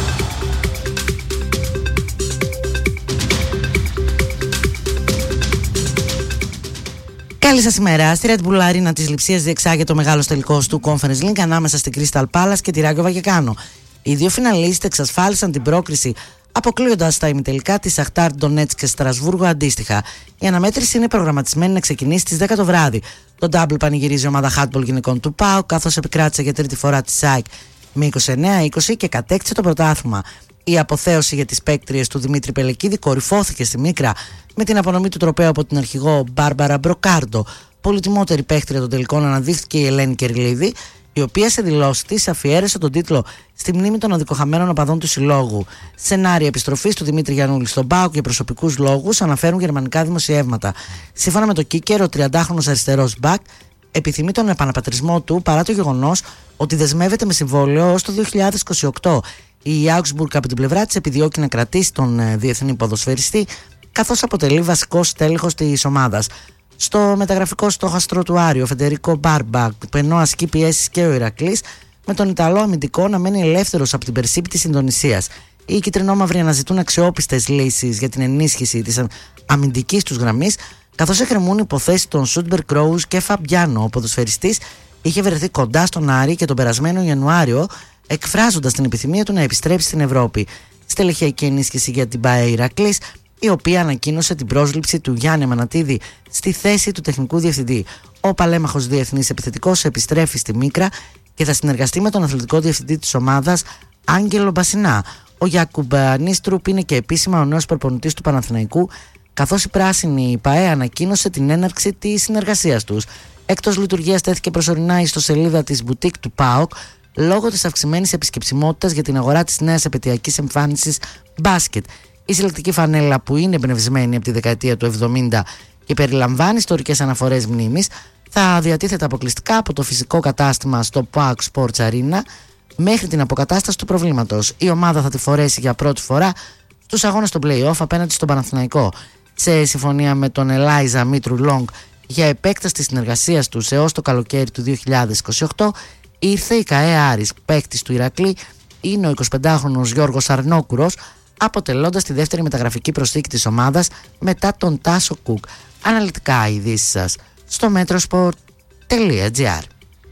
Καλή σας ημέρα. Στη Red Bull Arena της Λειψίας διεξάγεται ο μεγάλος τελικός του Conference League ανάμεσα στην Crystal Palace και τη Rayo Vallecano. Οι δύο φιναλίστες εξασφάλισαν την πρόκριση αποκλείοντας στα ημιτελικά τη Σαχτάρ Ντονέτσκ και Στρασβούργο αντίστοιχα. Η αναμέτρηση είναι προγραμματισμένη να ξεκινήσει στις δέκα το βράδυ. Το double πανηγυρίζει η ομάδα handball γυναικών του ΠΑΟΚ, καθώς επικράτησε για τρίτη φορά τη ΣΑΕΚ με είκοσι εννέα είκοσι και κατέκτησε το πρωτάθλημα. Η αποθέωση για τις παίκτριες του Δημήτρη Πελεκίδη κορυφώθηκε στη Μίκρα με την απονομή του τροπαίου από την αρχηγό Μπάρμπαρα Μπροκάρντο. Πολυτιμότερη παίκτρια των τελικών αναδείχθηκε η Ελένη Κερλίδη, η οποία σε δηλώσεις της αφιέρεσε τον τίτλο στη μνήμη των αδικοχαμένων οπαδών του συλλόγου. Σενάρια επιστροφής του Δημήτρη Γιαννούλη στον ΠΑΟΚ για προσωπικούς λόγους αναφέρουν γερμανικά δημοσιεύματα. Σύμφωνα με το Kicker, ο τριαντάχρονος αριστερός μπακ επιθυμεί τον επαναπατρισμό του παρά το γεγονός ότι δεσμεύεται με συμβόλαιο ως το δύο χιλιάδες είκοσι οκτώ. Η Augsburg από την πλευρά της επιδιώκει να κρατήσει τον διεθνή ποδοσφαιριστή, καθώς αποτελεί βασικός τέλεχος της ομάδας. Στο μεταγραφικό στόχαστρο του Άριο, ο Φεντερίκο Μπάρμπα, που ενώ ασκεί πιέσεις και ο Ηρακλής, με τον Ιταλό αμυντικό να μένει ελεύθερος από την Περσίπη της Ινδονησίας. Οι κυτρινόμαυροι αναζητούν αξιόπιστες λύσεις για την ενίσχυση της αμυντικής τους γραμμής, καθώς εκκρεμούν υποθέσεις των Σούντμπερ Κρόους και Φαμπιάνο. Ο ποδοσφαιριστής είχε βρεθεί κοντά στον Άρη και τον περασμένο Ιανουάριο, εκφράζοντας την επιθυμία του να επιστρέψει στην Ευρώπη. Στελεχειακή ενίσχυση για την ΠΑΕ Ηρακλής, η οποία ανακοίνωσε την πρόσληψη του Γιάννη Μανατίδη στη θέση του τεχνικού διευθυντή. Ο παλέμαχος διεθνής επιθετικός επιστρέφει στη Μίκρα και θα συνεργαστεί με τον αθλητικό διευθυντή της ομάδας Άγγελο Μπασινά. Ο Γιάκουμπ Νίστρουπ είναι και επίσημα ο νέος προπονητής του Παναθηναϊκού, καθώς η πράσινη ΠΑΕ ανακοίνωσε την έναρξη της συνεργασίας τους. Εκτός λειτουργίας τέθηκε προσωρινά η ιστοσελίδα της μπουτίκ του ΠΑΟΚ λόγω της αυξημένης επισκεψιμότητας για την αγορά της νέας επαιτειακής εμφάνισης μπάσκετ. Η συλλεκτική φανέλα, που είναι εμπνευσμένη από τη δεκαετία του εβδομήντα και περιλαμβάνει ιστορικές αναφορές μνήμης, θα διατίθεται αποκλειστικά από το φυσικό κατάστημα στο ΠΑΟΚ Sports Arena μέχρι την αποκατάσταση του προβλήματος. Η ομάδα θα τη φορέσει για πρώτη φορά στους αγώνες των play-off απέναντι στον Παναθηναϊκό. Σε συμφωνία με τον Ελάιζα Μήτρου Λόγκ για επέκταση της συνεργασίας τους έως το καλοκαίρι του δύο χιλιάδες είκοσι οκτώ, ήρθε η ΚΑΕ Άρης. Παίκτης του Ηρακλή είναι ο εικοσιπεντάχρονος Γιώργος Αρνόκουρος, αποτελώντας τη δεύτερη μεταγραφική προσθήκη της ομάδας μετά τον Τάσο Κουκ. Αναλυτικά οι ειδήσεις σας στο metrosport τελεία τζι άρ.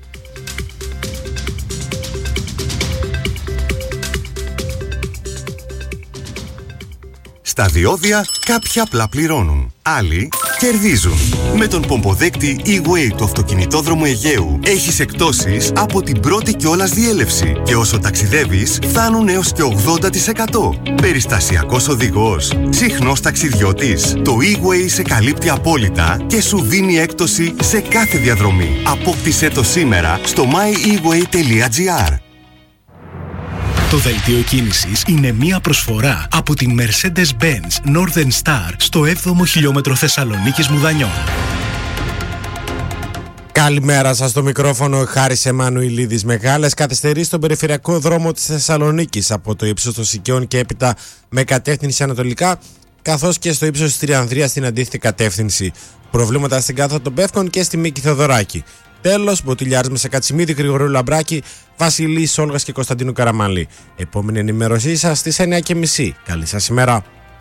Στα διόδια κάποιοι απλά πληρώνουν, άλλοι κερδίζουν. Με τον πομποδέκτη E-Way του αυτοκινητόδρομου Αιγαίου έχεις εκπτώσεις από την πρώτη κιόλας διέλευση και όσο ταξιδεύεις φτάνουν έως και ογδόντα τοις εκατό. Περιστασιακός οδηγός, συχνός ταξιδιώτης. Το E-Way σε καλύπτει απόλυτα και σου δίνει έκπτωση σε κάθε διαδρομή. Απόκτησέ το σήμερα στο my e way τελεία τζι άρ. Το δελτίο κίνησης είναι μία προσφορά από την Mercedes-Benz Northern Star στο έβδομο χιλιόμετρο Θεσσαλονίκης Μουδανιών. Καλημέρα σας, στο μικρόφωνο Χάρης Εμμανουηλίδης. Μεγάλες καθυστερήσεις στον περιφερειακό δρόμο της Θεσσαλονίκης από το ύψος των Σικιών και έπειτα με κατεύθυνση ανατολικά, καθώς και στο ύψος της Τριανδρίας στην αντίθετη κατεύθυνση. Προβλήματα στην Κάθα των Πεύκων και στη Μίκη Θεοδωράκη. Τέλος, μποτιλιάρισμα σε Κατσιμίδη, Γρηγορίου Λαμπράκη, Βασιλής Σόλγας και Κωνσταντίνου Καραμανλή. Επόμενη ενημέρωσή σας στις εννιά και μισή. Καλή σας ημέρα.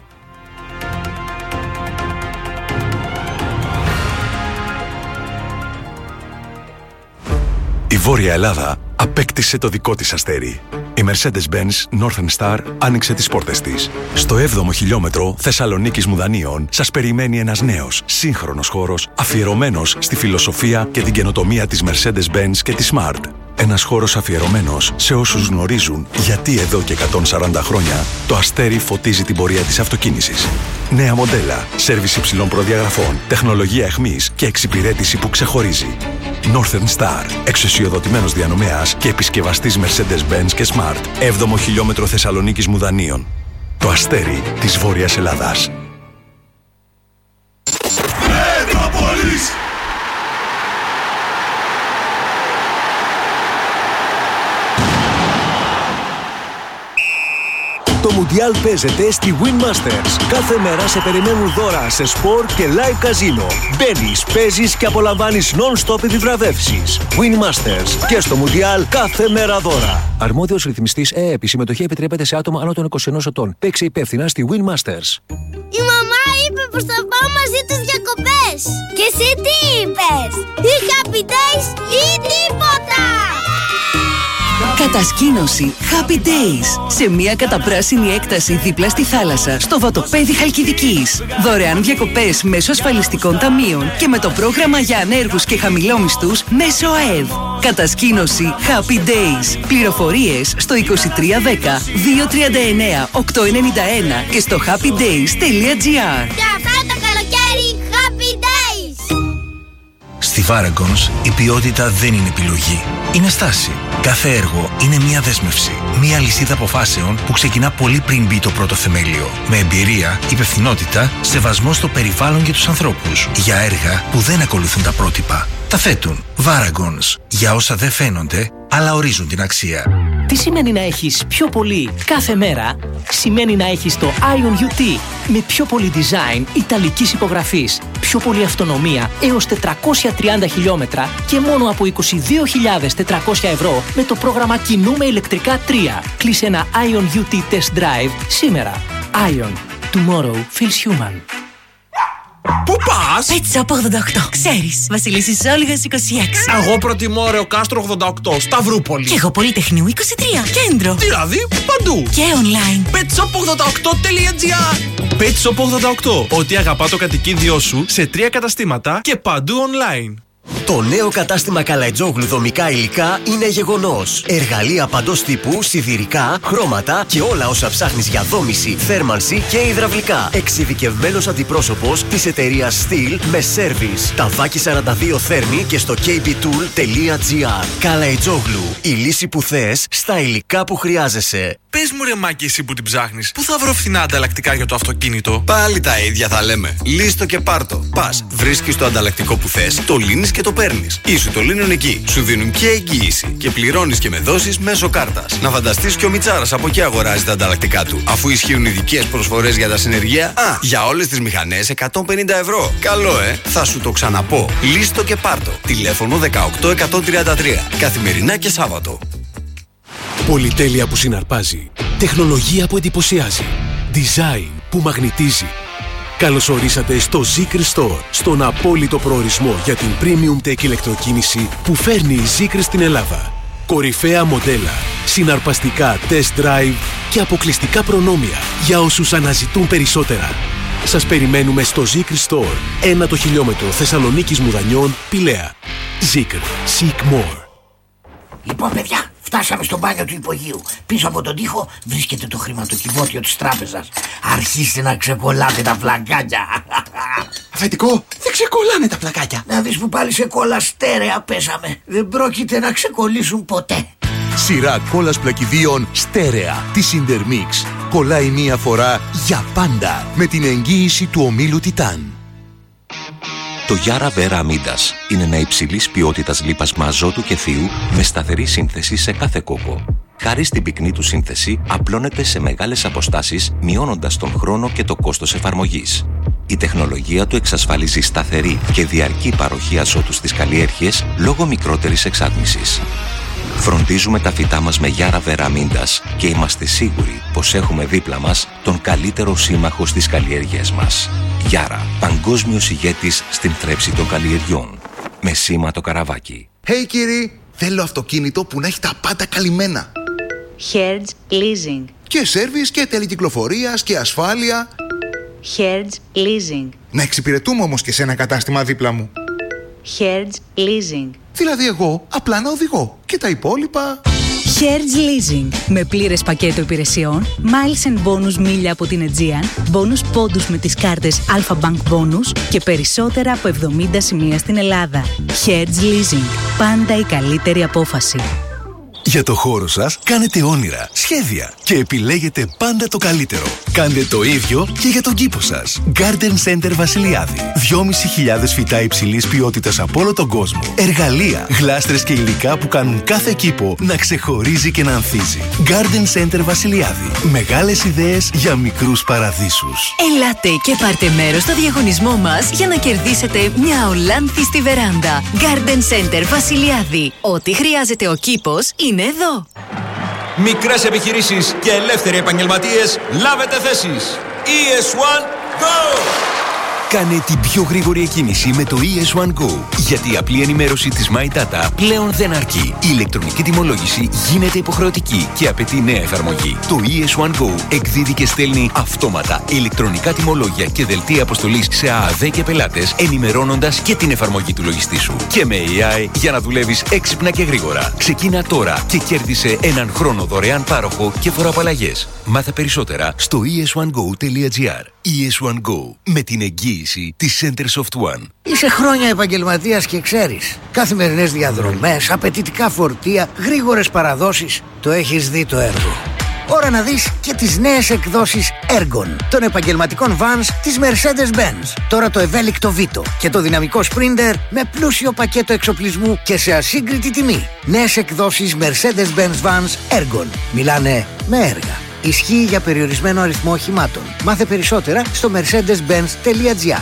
Η Βόρεια Ελλάδα απέκτησε το δικό της αστέρι. Η Mercedes-Benz Northern Star άνοιξε τις πόρτες της. Στο έβδομο χιλιόμετρο Θεσσαλονίκης Μουδανίων σας περιμένει ένας νέος, σύγχρονος χώρος αφιερωμένος στη φιλοσοφία και την καινοτομία της Mercedes-Benz και της Smart. Ένας χώρος αφιερωμένος σε όσους γνωρίζουν γιατί εδώ και εκατόν σαράντα χρόνια το Αστέρι φωτίζει την πορεία της αυτοκίνησης. Νέα μοντέλα, σέρβις υψηλών προδιαγραφών, τεχνολογία εχμής και εξυπηρέτηση που ξεχωρίζει. Northern Star, εξουσιοδοτημένος διανομέας και επισκευαστής Mercedes-Benz και Smart, έβδομο χιλιόμετρο Θεσσαλονίκης Μουδανίων. Το Αστέρι της Βόρειας Ελλάδας. Το Μουντιάλ παίζεται στη Win Masters. Κάθε μέρα σε περιμένουν δώρα σε σπορ και live καζίνο. Μπαίνεις, παίζεις και απολαμβάνεις non-stop επιβραβεύσεις. Win Masters. Και στο Μουντιάλ κάθε μέρα δώρα. Αρμόδιος ρυθμιστής ΕΕΠ. Η συμμετοχή επιτρέπεται σε άτομα άνω των είκοσι ενός ετών. Παίξε υπεύθυνα στη Win Masters. Η μαμά είπε πως θα πάω μαζί τους διακοπές. Και εσύ τι είπες? Ή Happy Days ή τίποτα. Κατασκήνωση Happy Days σε μια καταπράσινη έκταση δίπλα στη θάλασσα στο Βατοπέδι Χαλκιδικής. Δωρεάν διακοπές μέσω ασφαλιστικών ταμείων και με το πρόγραμμα για ανέργους και χαμηλόμισθους μέσω ΑΕΔ. Κατασκήνωση Happy Days. Πληροφορίες στο είκοσι τρία δέκα δύο τριάντα εννέα οκτακόσια ενενήντα ένα και στο happy days τελεία gr. Και αυτά το καλοκαίρι Happy Days. Στη Varagons η ποιότητα δεν είναι επιλογή. Είναι στάση. Κάθε έργο είναι μια δέσμευση. Μια λυσίδα αποφάσεων που ξεκινά πολύ πριν μπει το πρώτο θεμέλιο. Με εμπειρία, υπευθυνότητα, σεβασμό στο περιβάλλον και τους ανθρώπους. Για έργα που δεν ακολουθούν τα πρότυπα. Τα θέτουν. Varagons. Για όσα δεν φαίνονται, αλλά ορίζουν την αξία. Τι σημαίνει να έχεις πιο πολύ κάθε μέρα? Σημαίνει να έχεις το Ion γιου τι με πιο πολύ design ιταλικής υπογραφής, πιο πολύ αυτονομία έως τετρακόσια τριάντα χιλιόμετρα και μόνο από είκοσι δύο χιλιάδες τετρακόσια ευρώ με το πρόγραμμα Κινούμε ηλεκτρικά τρία. Κλείσε ένα Ion γιου τι Test Drive σήμερα. Ion. Tomorrow feels human. Πού πας? Pet Shop ογδόντα οκτώ. Ξέρεις, Βασιλίσσης Όλγας είκοσι έξι. Εγώ προτιμώ Ρεο Κάστρο ογδόντα οκτώ, Σταυρούπολη. Και εγώ Πολυτεχνείου είκοσι τρία, Κέντρο. Δηλαδή, παντού. Και online. πετ σοπ ογδόντα οκτώ τελεία τζι άρ. Pet Shop ογδόντα οκτώ. Ό,τι αγαπά το κατοικίδιό σου σε τρία καταστήματα και παντού online. Το νέο κατάστημα Καλαϊτζόγλου δομικά υλικά είναι γεγονός. Εργαλεία παντός τύπου, σιδηρικά, χρώματα και όλα όσα ψάχνεις για δόμηση, θέρμανση και υδραυλικά. Εξειδικευμένος αντιπρόσωπος της εταιρείας Steel με σέρβις. Ταβάκι σαράντα δύο Θέρμη και στο κέι μπι tool τελεία τζι άρ. Καλαϊτζόγλου. Η λύση που θες στα υλικά που χρειάζεσαι. Πες μου ρε Μάκη, εσύ που την ψάχνεις, πού θα βρω φθηνά ανταλλακτικά για το αυτοκίνητο? Πάλι τα ίδια θα λέμε. Λύστο και πάρτο. Πας, βρίσκεις το ανταλλακτικό που θες, το λύνεις και το παίρνεις. Ή σου το λύνουν εκεί. Σου δίνουν και εγγύηση. Και πληρώνεις και με δόσεις μέσω κάρτας. Να φανταστείς και ο Μιτσάρας από εκεί αγοράζει τα ανταλλακτικά του. Αφού ισχύουν ειδικές προσφορές για τα συνεργεία, α, για όλες τις μηχανές εκατόν πενήντα ευρώ. Καλό, ε! Θα σου το ξαναπώ. Λύστο και πάρτο. Τηλέφωνο δεκαοκτώ εκατόν τριάντα τρία. Καθημερινά και Σάββατο. Πολυτέλεια που συναρπάζει. Τεχνολογία που εντυπωσιάζει. Design που μαγνητίζει. Καλώς ορίσατε στο Zeekr Store, στον απόλυτο προορισμό για την premium tech ηλεκτροκίνηση που φέρνει η Zeekr στην Ελλάδα. Κορυφαία μοντέλα, συναρπαστικά test drive και αποκλειστικά προνόμια για όσους αναζητούν περισσότερα. Σας περιμένουμε στο Zeekr Store, ένα το χιλιόμετρο Θεσσαλονίκης Μουδανιών, Πηλαία. Zeekr. Seek more. Λοιπόν, παιδιά, φτάσαμε στο μπάνιο του υπογείου. Πίσω από τον τοίχο βρίσκεται το χρηματοκιβώτιο της τράπεζας. Αρχίστε να ξεκολλάτε τα πλακάκια. Αφεντικό, δεν ξεκολλάνε τα πλακάκια. Να δεις που πάλι σε κόλλα στέρεα πέσαμε. Δεν πρόκειται να ξεκολλήσουν ποτέ. Σειρά κόλλας πλακιδίων στέρεα της Intermix. Κολλάει μία φορά για πάντα με την εγγύηση του ομίλου Τιτάν. Το Yara Vera Amidas είναι ένα υψηλής ποιότητας λίπασμα αζότου και θείου με σταθερή σύνθεση σε κάθε κόκο. Χάρη στην πυκνή του σύνθεση, απλώνεται σε μεγάλες αποστάσεις, μειώνοντας τον χρόνο και το κόστος εφαρμογής. Η τεχνολογία του εξασφαλίζει σταθερή και διαρκή παροχή αζότου στις καλλιέργειες λόγω μικρότερης εξάτμισης. Φροντίζουμε τα φυτά μας με Yara Vera Amidas και είμαστε σίγουροι πως έχουμε δίπλα μας τον καλύτερο σύμμαχο στις καλλιέργειές μας. Yara, παγκόσμιος ηγέτης στην θρέψη των καλλιεργιών. Με σήμα το καραβάκι. Hey κύριοι, θέλω αυτοκίνητο που να έχει τα πάντα καλυμμένα. Hertz Leasing. Και σέρβις και τέλη κυκλοφορίας και ασφάλεια. Hertz Leasing. Να εξυπηρετούμε όμως και σε ένα κατάστημα δίπλα μου. Hertz Leasing. Δηλαδή εγώ απλά να οδηγώ και τα υπόλοιπα... Hertz Leasing. Με πλήρες πακέτο υπηρεσιών, miles and bonus μίλια από την Aegean, bonus πόντους με τις κάρτες Alpha Bank Bonus και περισσότερα από εβδομήντα σημεία στην Ελλάδα. Hertz Leasing. Πάντα η καλύτερη απόφαση. Για το χώρο σας κάνετε όνειρα, σχέδια και επιλέγετε πάντα το καλύτερο. Κάντε το ίδιο και για τον κήπο σας. Garden Center Βασιλιάδη. δυόμισι χιλιάδες φυτά υψηλής ποιότητας από όλο τον κόσμο. Εργαλεία, γλάστρες και υλικά που κάνουν κάθε κήπο να ξεχωρίζει και να ανθίζει. Garden Center Βασιλιάδη. Μεγάλες ιδέες για μικρούς παραδείσους. Ελάτε και πάρτε μέρος στο διαγωνισμό μας για να κερδίσετε μια ολάνθη στη βεράντα. Garden Center Βασιλιάδη. Ό,τι χρειάζεται ο κήπος είναι εδώ. Μικρές επιχειρήσεις και ελεύθεροι επαγγελματίες, λάβετε θέσεις. ι ες one Go! Κάνε την πιο γρήγορη εκκίνηση με το ι ες one Go. Γιατί η απλή ενημέρωση της My Data πλέον δεν αρκεί. Η ηλεκτρονική τιμολόγηση γίνεται υποχρεωτική και απαιτεί νέα εφαρμογή. Το ι ες one Go εκδίδει και στέλνει αυτόματα ηλεκτρονικά τιμολόγια και δελτία αποστολής σε ΑΑΔ και πελάτες, ενημερώνοντας και την εφαρμογή του λογιστή σου. Και με έι άι για να δουλεύεις έξυπνα και γρήγορα. Ξεκίνα τώρα και κέρδισε έναν χρόνο δωρεάν πάροχο και φοροαπαλλαγές. Μάθε περισσότερα στο ι ες one go τελεία τζι άρ. ι ες one Go, με την εγγύηση της Centersoft One. Είσαι χρόνια επαγγελματίας και ξέρεις. Καθημερινές διαδρομές, απαιτητικά φορτία, γρήγορες παραδόσεις. Το έχεις δει το έργο. Ώρα να δεις και τις νέες εκδόσεις Ergon των επαγγελματικών vans της Mercedes-Benz. Τώρα το ευέλικτο Vito και το δυναμικό Sprinter με πλούσιο πακέτο εξοπλισμού και σε ασύγκριτη τιμή. Νέες εκδόσεις Mercedes-Benz vans Ergon. Μιλάνε με έργα. Ισχύει για περιορισμένο αριθμό οχημάτων. Μάθε περισσότερα στο mercedes benz τελεία τζι άρ.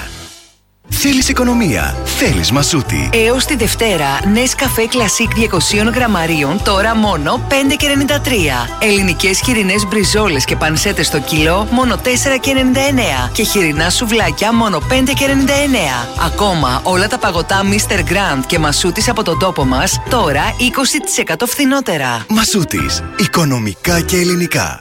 Θέλεις οικονομία, θέλεις Μασούτη. Έως τη Δευτέρα, Nescafe Classic διακόσια γραμμαρίων τώρα μόνο πέντε και ενενήντα τρία. Ελληνικές χοιρινές μπριζόλες και πανσέτες στο κιλό μόνο τέσσερα και ενενήντα εννέα. Και χοιρινά σουβλάκια μόνο πέντε και ενενήντα εννέα. Ακόμα όλα τα παγωτά μίστερ Grand και Μασούτης από τον τόπο μας τώρα είκοσι τοις εκατό φθηνότερα. Μασούτης, οικονομικά και ελληνικά.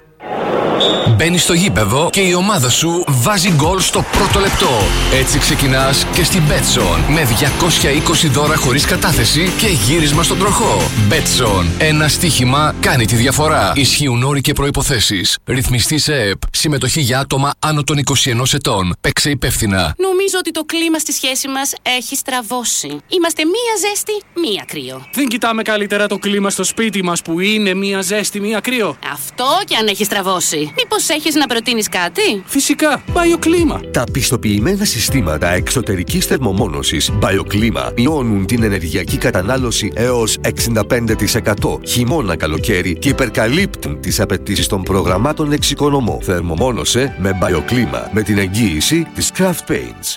Μπαίνεις στο γήπεδο και η ομάδα σου βάζει γκολ στο πρώτο λεπτό. Έτσι ξεκινάς και στην Betson με διακόσια είκοσι δώρα χωρίς κατάθεση και γύρισμα στον τροχό. Betson. Ένα στοίχημα κάνει τη διαφορά. Ισχύουν όροι και προϋποθέσεις. Ρυθμιστή σε ΕΕΠ. Συμμετοχή για άτομα άνω των είκοσι ενός ετών. Παίξε υπεύθυνα. Νομίζω ότι το κλίμα στη σχέση μας έχει στραβώσει. Είμαστε μία ζέστη, μία κρύο. Δεν κοιτάμε καλύτερα το κλίμα στο σπίτι μας που είναι μία ζέστη, μία κρύο. Αυτό και αν έχει στραβώσει. Μήπως έχεις να προτείνεις κάτι? Φυσικά, BioClima. Τα πιστοποιημένα συστήματα εξωτερικής θερμομόνωσης BioClima μειώνουν την ενεργειακή κατανάλωση έως εξήντα πέντε τοις εκατό χειμώνα καλοκαίρι και υπερκαλύπτουν τις απαιτήσεις των προγραμμάτων εξοικονομώ. Θερμομόνωσε με BioClima με την εγγύηση της Craft Paints.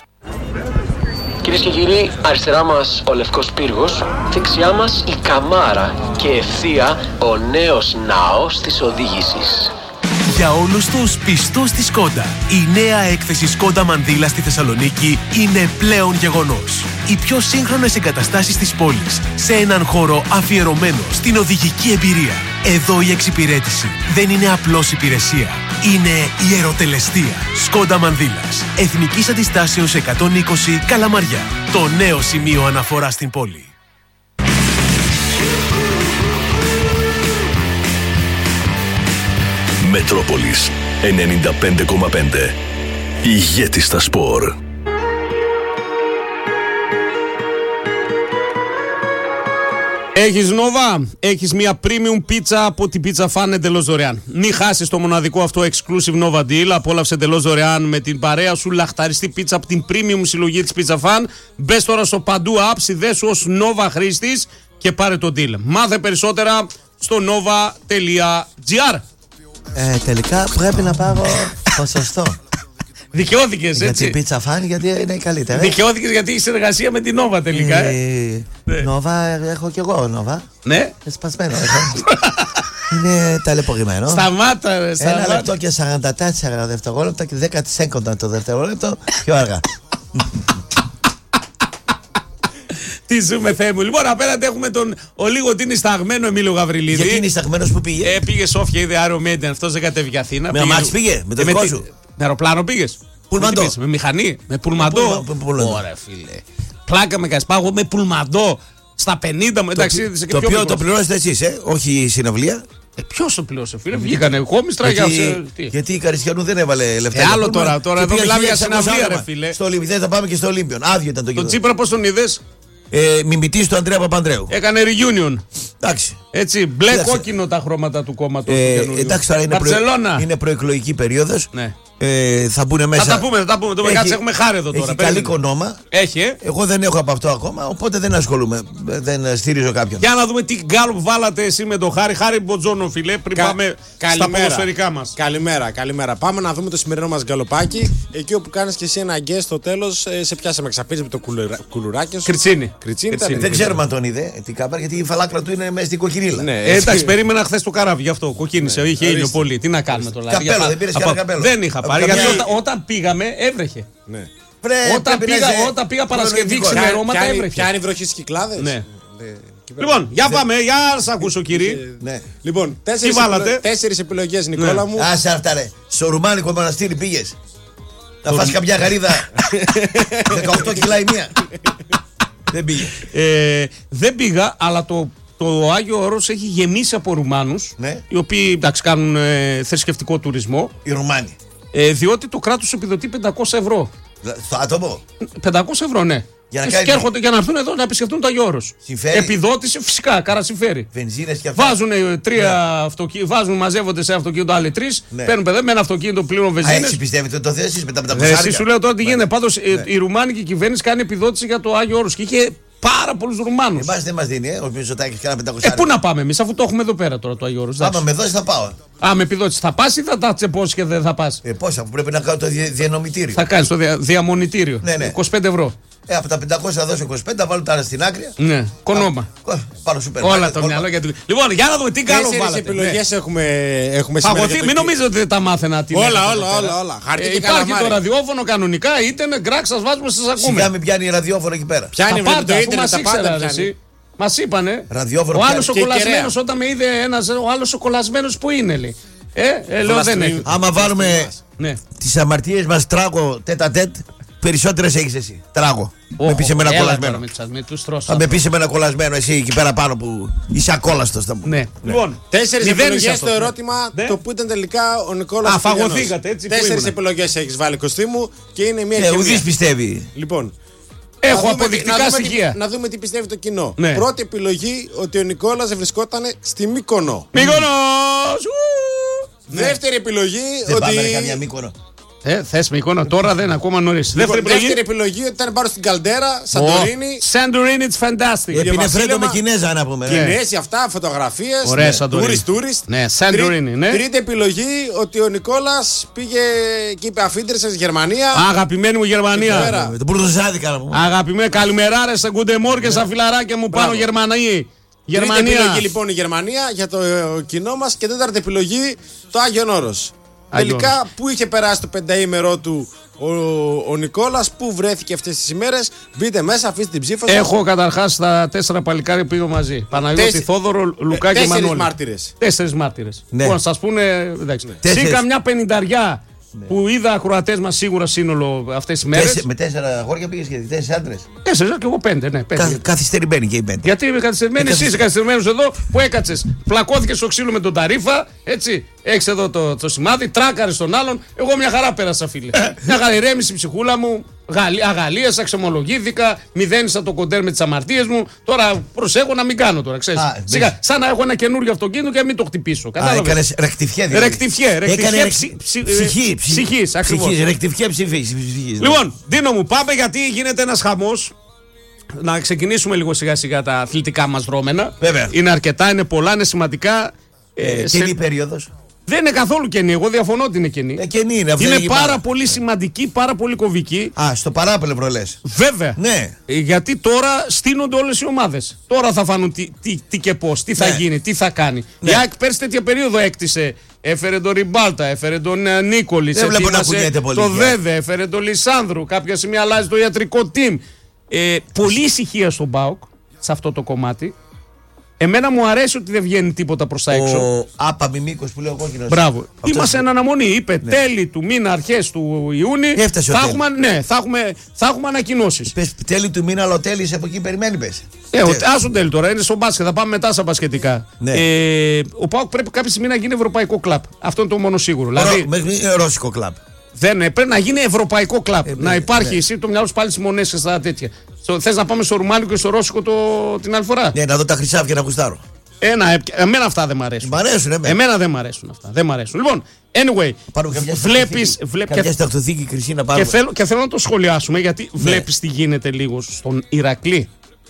Κυρίες και κύριοι, αριστερά μας ο Λευκός Πύργος, δεξιά μας η Καμάρα και ευθεία ο νέος ναός της οδήγησης. Για όλους τους πιστούς στη Σκόντα, η νέα έκθεση Σκόντα Μανδύλα στη Θεσσαλονίκη είναι πλέον γεγονός. Οι πιο σύγχρονες εγκαταστάσεις της πόλης, σε έναν χώρο αφιερωμένο στην οδηγική εμπειρία. Εδώ η εξυπηρέτηση δεν είναι απλώς υπηρεσία, είναι ιεροτελεστία. Σκόντα Μανδύλας, Εθνικής Αντιστάσεως εκατόν είκοσι Καλαμαριά. Το νέο σημείο αναφορά στην πόλη. Μετρόπολης ενενήντα πέντε κόμμα πέντε. Ηγέτης στα σπορ. Έχεις Nova, έχεις μια premium πίτσα από την Pizza Fan εντελώς δωρεάν. Μην χάσεις το μοναδικό αυτό exclusive Nova deal. Απόλαυσε εντελώς δωρεάν με την παρέα σου λαχταριστή πίτσα από την premium συλλογή της Pizza Fan. Μπες τώρα στο παντού app, συνδέσου ως Nova χρήστης και πάρε το deal. Μάθε περισσότερα στο nova τελεία τζι άρ. Ε, τελικά πρέπει να πάρω ποσοστό. Δικαιώθηκες, έτσι. Για την Pizza Fan, γιατί είναι η καλύτερη. Δικαιώθηκες γιατί έχει συνεργασία με την Nova τελικά. Ε, ναι. Nova, έχω κι εγώ Nova. Ναι. Σπασμένο έχω. Είναι ταλαιπωρημένο. Σταμάτα, ρε, σταμάτα. Ένα λεπτό και σαράντα τέσσερα δευτερόλεπτα και δέκα σέκοντα το δευτερόλεπτο πιο αργά. Τι ζούμε, Θεέ μου. Λοιπόν, απέναντι έχουμε τον ο τίνη σταγμένο Εμίλιο Γαβριλίδη. Γιατί είναι σταγμένος που πήγε. Ε, πήγε Σόφια, είδε Iron Maiden. Αυτό δεν κατέβηκε Αθήνα. Με αμάξι πήγε, με το ε, δικό με, σου. Με αεροπλάνο πήγε. Πουλμαντό. Με μηχανή, με πουλμαντό. Ωραία, φίλε. Πλάκα με κασπάγω με πουλμαντό. Στα πενήντα μου, εντάξει. Το, το οποίο το πληρώσετε εσείς, ε, όχι η συναυλία. Ε, ποιος το πλήρωσε, φίλε, βγήκανε κόμιστρα για γιατί, γιατί η Καριστιανού δεν έβαλε λεφτά. Ε, άλλο τώρα, τώρα εδώ μιλάμε για συναυλία, ρε φίλε. Στο Ολυμπιάδες θα πάμε και στο Ολύμπιον. Άδειο ήταν το γήπεδο. Το Τσίπρα πώς τον είδες? Ε, μιμητής του Ανδρέα Παπανδρέου. Έκανε reunion. Εντάξει. Έτσι, μπλε Κοίταξε. Κόκκινο τα χρώματα του κόμματος. Ε, εντάξει, τώρα είναι, προε... είναι προεκλογική περίοδος. Ναι. Ε, θα μπουν μέσα. Θα τα πούμε, θα τα πούμε. Το έχει, έχουμε χάρη εδώ τώρα. Έχει καλή κονόμα. Έχει, ε. Εγώ δεν έχω από αυτό ακόμα, οπότε δεν ασχολούμαι. Δεν στηρίζω κάποιον. Για να δούμε τι γκάλωπ βάλατε εσύ με το Χάρη. Χάρη Μποτζόνο, φιλέ, πριν Κα... πάμε καλημέρα. Στα ποδοσφαιρικά μας. Καλημέρα, καλημέρα. Πάμε να δούμε το σημερινό μας γκαλοπάκι. Εκεί όπου κάνεις και εσύ ένα γκέ στο τέλος, σε πιάσαμε ξαφνίζει με το κουλουρα... κουλουράκι σου. Κριτσίνη. Κριτσίνη. Κριτσίνη. Δεν ξέρουμε αν τον είδε την κάμερα, γιατί η φαλάκρα του είναι μέσα στην κοκκινίλα. Ναι, ε, εντάξει, περίμενα χθες το καράβι γι' αυτό. Κοκκίνησε, ναι, είχε ήλιο πολύ. Τι να κάνουμε τώρα. Καπέλο, δεν πήρε κανένα καπέλο. Δεν είχα πάρει. Γιατί όταν πήγαμε έβρεχε. Ναι. Όταν πήγα, όταν πήγα Παρασκευή ξημερώματα έβρεχε. Πιάνει βροχή στις Κυκλάδες. Ναι. Λοιπόν, για πάμε, για να σας ακούσω κύριε. Λοιπόν, τέσσερις επιλογές Νικόλα μου. Άσε αυτά ρε, στο ρουμάνικο μοναστήρι πήγες. Θα φας καμιά γαρίδα δεκαοκτώ κιλά η μία. Δεν πήγε. Δεν πήγα, αλλά το Το Άγιο Όρος έχει γεμίσει από Ρουμάνους, ναι. οι οποίοι εντάξει, κάνουν ε, θρησκευτικό τουρισμό. Οι Ρουμάνοι. Ε, διότι το κράτος επιδοτεί πεντακόσια ευρώ. Στο άτομο. πεντακόσια ευρώ, ναι. Για να, και και έρχονται, για να έρθουν εδώ να επισκεφτούν το Άγιο Όρος. Συμφέρει. Επιδότηση φυσικά, κάρα συμφέρει. Βενζίνες και αυτά. Βάζουν, τρία ναι. αυτοκι... Βάζουν, μαζεύονται σε αυτοκίνητο άλλοι τρεις. Ναι. Παίρνουν παιδέ με ένα αυτοκίνητο πλήρων βενζίνες. Α, έτσι πιστεύετε το θέσεις με τα πεντακόσια. Εσύ σου λέω τώρα τι γίνεται. Πάντως ναι. η ρουμάνικη κυβέρνηση κάνει επιδότηση για το Άγιο Όρος και είχε πάρα πολλούς Ρουμάνους. Εμάς δεν μας δίνει, ε, ο Μητσοτάκης κάνα πεντακόσια. Ε, πού να πάμε εμείς, αφού το έχουμε εδώ πέρα τώρα το Άγιο Όρος. Άμα με δώσει θα πάω. Α, με επιδότηση θα πας ή θα τα τσεπώσεις και δεν θα πας? Ε, πώς, αφού πρέπει να κάνω το δια, διανομητήριο. Θα κάνεις το δια, διαμονητήριο. Ναι, ναι. είκοσι πέντε ευρώ. Ε, από τα πεντακόσια θα δώσω είκοσι πέντε, θα βάλω τα άλλα στην άκρη. Ναι, κονόμα. Πάνω σούπερ. Όλα το μυαλό για την. Λοιπόν, για να δούμε τι καλό βάλατε. Τέσσερις επιλογές ναι. έχουμε, έχουμε σήμερα. Παγωθεί, μην νομίζετε ότι δεν τα μάθαινα. Τι όλα, όλα, όλα, όλα. Ε, υπάρχει το ραδιόφωνο κανονικά, είτε με γκράξ, σας βάζουμε, σας ακούμε. Σιγά μην πιάνει ραδιόφωνο εκεί πέρα. Πιάνει με το ίντερνετ τα πάντα. Μας είπανε. Ραδιόφωνο. Ο άλλος ο κολλασμένος όταν με είδε ένας, ο άλλος ο κολλασμένος που είναι, λέει. Ε, ε λέω δεν έχει. Άμα βάλουμε τις αμαρτίες μας τράγω τέτα τέτ. Περισσότερες έχεις εσύ. Τράγω. Oh, με πείσαι με ένα κολλασμένο. Θα με πείσαι με ένα κολλασμένο εσύ εκεί πέρα πάνω που είσαι ακόλαστος. Ναι. Λοιπόν, τέσσερις επιλογές στο ερώτημα ναι. το που ήταν τελικά ο Νικόλας. Α, φαγωθήκατε έτσι. Τέσσερις επιλογές έχεις βάλει Κωστή και είναι μία και μία. Ουδής πιστεύει. Λοιπόν. Έχω αποδεικτικά να στοιχεία. Τι, να δούμε τι πιστεύει το κοινό. Ναι. Πρώτη επιλογή ότι ο Νικόλας βρισκόταν στη Μύκονο. Μύκονος! Δεύτερη επιλογή δεν ότι. Δεν πάμε καμιά Μύκονο. Ε, θες με εικόνα, τώρα δεν ακόμα νωρίς. Λοιπόν, δεύτερη, δεύτερη επιλογή ότι ήταν πάνω στην Καλντέρα, Σαντορίνη. Σαντορίνη, it's fantastic. Επινεφρέτο με Κινέζα να πούμε. Κινέζοι αυτά, φωτογραφίες. Ωραία, Σαντορίνη. Tourist, Ναι, Σαντορίνη, ναι. Τρίτη επιλογή ότι ο Νικόλας πήγε και είπε αφίντρεσε στη Γερμανία. Αγαπημένη μου Γερμανία. Το πρώτο ζάδικα να πούμε. Αγαπημένη, καλημεράρε, σε γκουντεμόρ στα φιλαράκια μου πάνω Γερμανία. Γερμανία. Τρίτη επιλογή λοιπόν η Γερμανία για το κοινό μας και τέταρτη επιλογή το Άγιον Όρος. Τελικά, πού είχε περάσει το πενταήμερό του ο, ο Νικόλας, πού βρέθηκε αυτές τις ημέρες? Μπείτε μέσα, αφήστε την ψήφο σας. Έχω καταρχάς τα τέσσερα παλικάρια που πήγα μαζί. Παναγιώτη, Τέσ... Θόδωρο, Λουκά και Μανώλη. Τέσσερις μάρτυρες. Τέσσερις μάρτυρες. Ναι. Να σας πούνε, εντάξει. Ναι. Σύγκα μια πενηνταριά ναι. που είδα ακροατές μας σίγουρα σύνολο αυτές τις μέρες. Τέσσε, με τέσσερα αγόρια πήγες και τέσσερις άντρες. Τέσσερις και εγώ πέντε, ναι. Πέντε. Κα, καθυστερημένοι και οι πέντε. Γιατί είμαι καθυστερημένοι, εσύ είσαι καθυστερημένος εδώ που έκατσες. Πλακώθηκες στο ξύλο με τον Ταρίφα, έτσι. Έχεις εδώ το, το σημάδι, τράκαρες τον άλλον. Εγώ μια χαρά πέρασα, φίλε. Μια χαρά ηρέμησε η ψυχούλα μου. Αγαλίασα, ξεμολογήθηκα, μηδένισα το κοντέρ με τις αμαρτίες μου. Τώρα προσέχω να μην κάνω τώρα, ξέρεις. Α, Σιγά, σαν να έχω ένα καινούριο αυτοκίνητο και να μην το χτυπήσω. Κατάλαβες. Έκανες ρεκτιφιέ δηλαδή. Ρεκτιφιέ, ρεκτιφιέ ψυχή. Ψυχής, ακριβώς. Ρεκτιφιέ ψυχής. Λοιπόν, Δίνο μου, πάμε γιατί γίνεται ένας χαμός. Να ξεκινήσουμε λίγο σιγά σιγά τα αθλητικά μας δρόμενα. Βέβαια. Είναι αρκετά, είναι πολλά, είναι σημαντικά. Ε, ε, σε... Καινή περίοδος. Δεν είναι καθόλου καινή. Εγώ διαφωνώ ότι είναι καινή. Ε, καινή είναι, είναι πάρα πάρα πολύ σημαντική, πάρα πολύ κομβική. Α, στο παράπλευρο λες. Βέβαια. Ναι. Ε, γιατί τώρα στείνονται όλες οι ομάδες. Τώρα θα φανούν τι, τι, τι και πώς, τι θα ναι. γίνει, τι θα κάνει. Ναι. Η ΑΕΚ πέρσι τέτοια περίοδο έκτισε. Έφερε τον Ριμπάλτα, έφερε τον uh, Νίκολη. Δεν βλέπω να κουνιέται πολύ. Το Δέδε, έφερε τον Λισάνδρου. Κάποια στιγμή αλλάζει το ιατρικό team. Ε, πολύ ησυχία στον ΠΑΟΚ σε αυτό το κομμάτι. Εμένα μου αρέσει ότι δεν βγαίνει τίποτα προς τα έξω. Ο Άπα Μιμίκος που λέει ο κόκκινος. Μπράβο. Αυτός... Είμαστε εν αναμονή. Είπε ναι. τέλη του μήνα, αρχές του Ιούνιου. Έφτασε θα ο έχουμε, ναι, θα έχουμε, θα έχουμε ανακοινώσεις. Πες τέλη του μήνα, αλλά ο Τέλης από εκεί περιμένει, πες. Ε, ο, άσο τέλη τώρα, είναι στο μπάσκετ. Θα πάμε μετά στα μπασκετικά. Ναι. Ε, ο ΠΑΟΚ πρέπει κάποια στιγμή να γίνει ευρωπαϊκό κλαμπ. Αυτό είναι το μόνο σίγουρο. Ρο, δηλαδή, μέχρι ρώσικο κλαμπ. Δεν, πρέπει να γίνει ευρωπαϊκό κλαμπ. Ε, να ναι, υπάρχει ναι. εσύ το μυαλό σου πάλι στις μονές και στα τέτοια. Θες να πάμε στο ρουμάνικο και στο ρώσικο το, την άλλη φορά. Ναι, να δω τα χρυσάφια να γουστάρω. Ένα, εμένα αυτά δεν μ' αρέσουν. Μ' αρέσουν, εμένα. Εμένα δεν μ' αρέσουν αυτά. Δεν μ' αρέσουν. Λοιπόν, anyway, βλέπεις. Κάποια σταχτοθήκη χρυσή να πάρουμε. Και θέλω, και θέλω να το σχολιάσουμε γιατί ναι. βλέπεις τι γίνεται λίγο στον Ηρακλή.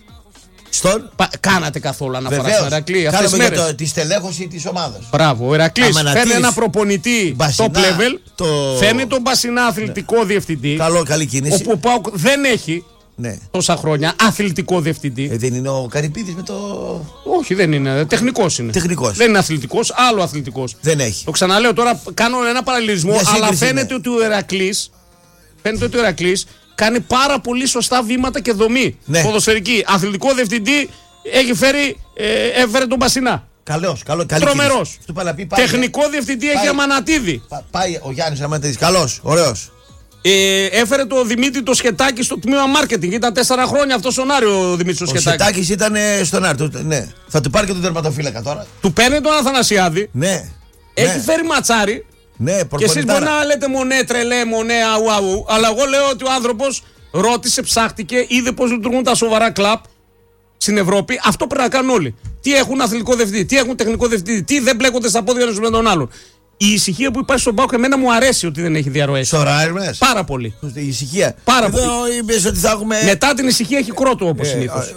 Στον. Πα, κάνατε καθόλου αναφορά στον Ηρακλή αυτές τις μέρες. Το, τη στελέχωση της ομάδας. Μπράβο. Ο Ηρακλής φέρνει ένα προπονητή Μπασινά, top level. Το... Φέρνει τον Μπασινά αθλητικό ναι. διευθυντή. Καλό, καλή κίνηση. Όπου ο ΠΑΟΚ δεν έχει. Ναι. Τόσα χρόνια αθλητικό διευθυντή. Ε, δεν είναι ο Καρυπίδης με το. Όχι, δεν είναι. Τεχνικός είναι. Τεχνικός. Δεν είναι αθλητικός, άλλο αθλητικός. Δεν έχει. Το ξαναλέω τώρα, κάνω ένα παραλληλισμό, αλλά φαίνεται ναι. ότι ο Ηρακλής φαίνεται ότι ο Ηρακλής κάνει πάρα πολύ σωστά βήματα και δομή. Ναι. Ποδοσφαιρική. Αθλητικό διευθυντή έχει φέρει, ε, έφερε τον Μπασινά. Καλός, καλό, καλή τρομερός. Πάει, Τεχνικό πάει, διευθυντή πάει, έχει Αμανατίδη. Πά, πάει ο Γιάννης Αμανατίδης. Καλός, ωραίος. Ε, έφερε το Δημήτρη το Σχετάκη στο τμήμα marketing. Ήταν τέσσερα χρόνια αυτό στον Άριο ο Δημήτρης ο Σχετάκης. Ο Σχετάκης ήταν στον Άριο. Ναι. Θα του πάρει και τον τερματοφύλακα τώρα. Του παίρνει τον Αθανασιάδη. Ναι. Έχει ναι. φέρει ματσάρι. Ναι, και εσείς μπορεί να λέτε μονέ, τρελέ, μονέ, αου, αου. Αλλά εγώ λέω ότι ο άνθρωπος ρώτησε, ψάχτηκε, είδε πώς λειτουργούν τα σοβαρά κλαμπ στην Ευρώπη. Αυτό πρέπει να κάνουν όλοι. Τι έχουν αθλητικό διευθυντή, τι έχουν τεχνικό διευθυντή, τι δεν μπλέκονται στα πόδια με τον άλλον. Η ησυχία που υπάρχει στον ΠΑΟΚ, εμένα μου αρέσει ότι δεν έχει διαρροές. Σωρά, Ερμές. Πάρα πολύ. Η ησυχία. Πάρα Εδώ πολύ. Είπες ότι θα έχουμε... Μετά την ησυχία έχει κρότο όπως ε, συνήθως.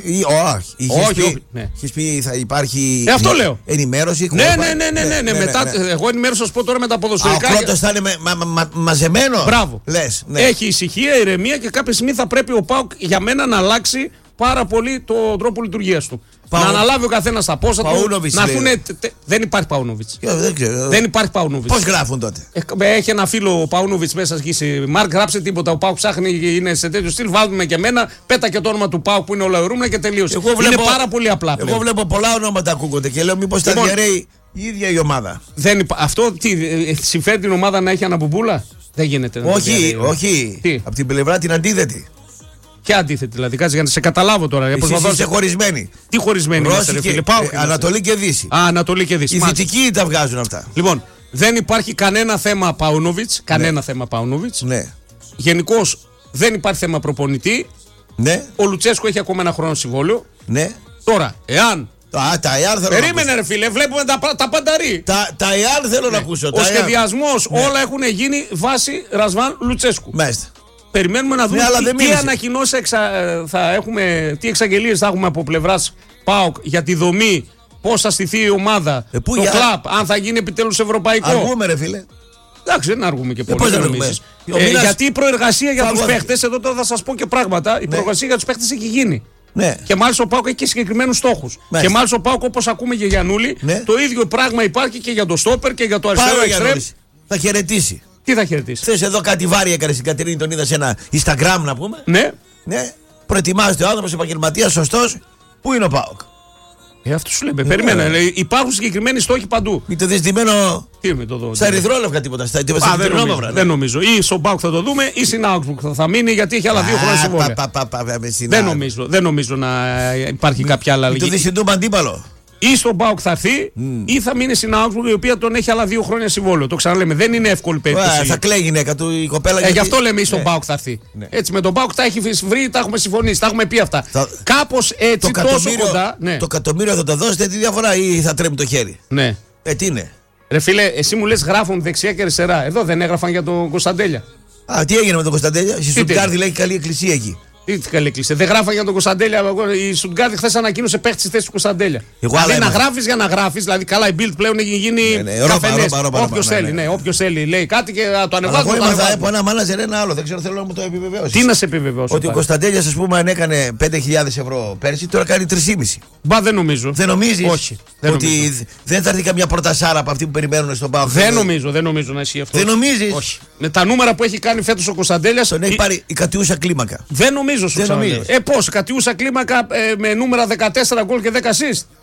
Όχι, όχι. όχι ναι. Είχες πει θα υπάρχει ε, αυτό λέω. ενημέρωση. Ναι, ναι, ναι, ναι, ναι, ναι, ναι, μετά, ναι, ναι. Εγώ ενημέρωσα σας πω τώρα με τα ποδοσφαιρικά. Ο πρώτος θα είναι με, μα, μα, μαζεμένο. Μπράβο. Λες, ναι. Έχει ησυχία, ηρεμία και κάποια στιγμή θα πρέπει ο ΠΑΟΚ για μένα να αλλάξει πάρα πολύ τον τρόπο λειτουργίας του. Παου... Να αναλάβει ο καθένας τα πόσα του. Να έρθουνε... Δεν υπάρχει Παούνοβιτς. Δεν, ξέρω. δεν υπάρχει Παούνοβιτς. Πώς γράφουν τότε. Έχει ένα φίλο ο Παούνοβιτς μέσα σχίσει. Μάρκ, γράψε τίποτα. Ο ΠΑΟΚ ψάχνει, είναι σε τέτοιο στυλ. Βάλουμε και εμένα. Πέτα και το όνομα του ΠΑΟΚ που είναι ο Λαουρούμνα και τελείωσε. Βλέπω... Είναι πάρα πολύ απλά. Εγώ πλέον. βλέπω πολλά ονόματα ακούγονται και λέω μήπως λοιπόν, τα διαρρέει η ίδια η ομάδα. Δεν υπά... Αυτό τι, συμφέρει την ομάδα να έχει αναπομπούλα. Δεν γίνεται. Όχι, όχι. Από την πλευρά την αντίθετη. Και αντίθετη, δηλαδή, κάτσε για να σε καταλάβω τώρα. Εσείς είστε χωρισμένοι. Τι χωρισμένοι είστε, ρε φίλε. Πάω, ε, Ανατολή και Δύση. Α, Ανατολή και Δύση. Οι δυτικοί τα βγάζουν αυτά. Λοιπόν, δεν υπάρχει κανένα θέμα Παούνοβιτς. Κανένα ναι. θέμα Παούνοβιτς. Ναι. Γενικώς δεν υπάρχει θέμα προπονητή. Ναι. Ο Λουτσέσκο έχει ακόμα ένα χρόνο συμβόλαιο. Ναι. Τώρα, εάν. Α, τα εάν θέλω Περίμενε, ρε φίλε, βλέπουμε τα, τα πανταρί. Τα, τα εάν θέλω ναι. να ακούσω. Ο σχεδιασμός, ναι. όλα έχουν γίνει βάσει Ρασβάν Λουτσέσκου. Μάλιστα. Περιμένουμε να δούμε ναι, τι, τι ανακοινώσεις εξα, θα έχουμε, τι εξαγγελίες θα έχουμε από πλευράς ΠΑΟΚ για τη δομή, πώς θα στηθεί η ομάδα, ε, το για... κλαμπ, αν θα γίνει επιτέλους ευρωπαϊκό. Αργούμε ρε φίλε. Εντάξει, δεν αργούμε και ε, πολύ. Δεν ε, ε, γιατί η προεργασία για τους παίχτες, εδώ τώρα θα σας πω και πράγματα, η ναι. προεργασία για τους παίχτες έχει γίνει. Ναι. Και μάλιστα ο ΠΑΟΚ έχει και συγκεκριμένους στόχους. Ναι. Και μάλιστα ο ΠΑΟΚ, όπως ακούμε για Γιαννούλη, ναι. το ίδιο πράγμα υπάρχει και για το στόπερ και για το αριστερό εξτρέμ. Θα χαιρετήσει. Τι θα χαιρετήσει. Χθες εδώ κάτι βάρη έκανε στην Κατερίνη, τον είδα σε ένα Instagram να πούμε. Ναι. Ναι. Προετοιμάζεται ο άνθρωπος, επαγγελματίας, σωστός. Πού είναι ο ΠΑΟΚ. Ε, αυτό σου λέμε. Περίμενε. Ε, υπάρχουν συγκεκριμένοι στόχοι παντού. Μην το δεις ντυμένο. Τι με το δω. Στα ερυθρόλευκα τίποτα. Στα Α, δεν, νομίζω, ναι. δεν νομίζω. Ή στον ΠΑΟΚ θα το δούμε ή στην Augsburg θα, θα μείνει γιατί έχει άλλα δύο χρόνια συμβόλαια. Δεν νομίζω, δεν νομίζω να υπάρχει κάποια άλλη αλλαγή. Μην το δεις στην Τούμπα αντίπαλο. Ή στον ΠΑΟΚ θα έρθει mm. ή θα μείνει στην Augsburg η οποία τον έχει άλλα δύο χρόνια συμβόλαιο. Το ξαναλέμε. Δεν είναι εύκολη περίπτωση. Θα κλαίει η γυναίκα του, η κοπέλα. Ε, γιατί... Γι' αυτό λέμε ή στον ναι. ΠΑΟΚ θα έρθει. Ναι. Έτσι με τον ΠΑΟΚ τα έχει βρει, τα έχουμε συμφωνήσει, τα έχουμε πει αυτά. Θα... Κάπως έτσι το τόσο κοντά. Ναι. Το εκατομμύριο θα το δώσετε τη διαφορά ή θα τρέμει το χέρι. Ναι. Ε, τι είναι. Ρε φίλε, εσύ μου λες γράφουν δεξιά και αριστερά. Εδώ δεν έγραφαν για τον Κωνσταντέλια. Α, τι έγινε με τον Κωνσταντέλια. Στη Στουτγκάρδη λέει καλή εκκλησία εκεί. Τι καλή εκκλησία. Δεν γράφαν για τον Κωνσταντέλια. Η Στουτγκάρδη χθες ανακοίνωσε παίχτη στη θέση του Κωνσταντέλια. Δηλαδή να γράφεις για να γράφεις. Δηλαδή καλά η Build πλέον έχει γίνει καφενές. Όποιος θέλει, ναι, όποιος θέλει λέει κάτι και το ανεβάζουμε. Εγώ έμαθα από ένα μάναζερ ένα άλλο. Δεν ξέρω, θέλω να μου το επιβεβαιώσει. Τι να σε επιβεβαιώσει. Ότι ο Κωνσταντέλια, α πούμε, αν έκανε πέντε χιλιάδες ευρώ πέρσι, τώρα κάνει τρεις και μισό. Μπα δεν νομίζω. Δεν νομίζεις. Όχι. Ότι δεν θα έρθει καμιά πρωτασάρα από αυτή που περιμένουν στον ΠΑΟΚ. Δεν νομίζω, δεν νομίζω να ισχύει αυτό. Δεν νομίζεις. Όχι. Με τα νούμερα που έχει κάνει φέτος ο Κωνσταντέλιας. Τον έχει πάρει η κατιούσα κλίμακα. Δεν νομίζω σου ξαναλέω. Ε, πώς, κατιούσα κλίμακα ε, με νούμερα δεκατέσσερα γκολ και δέκα assist.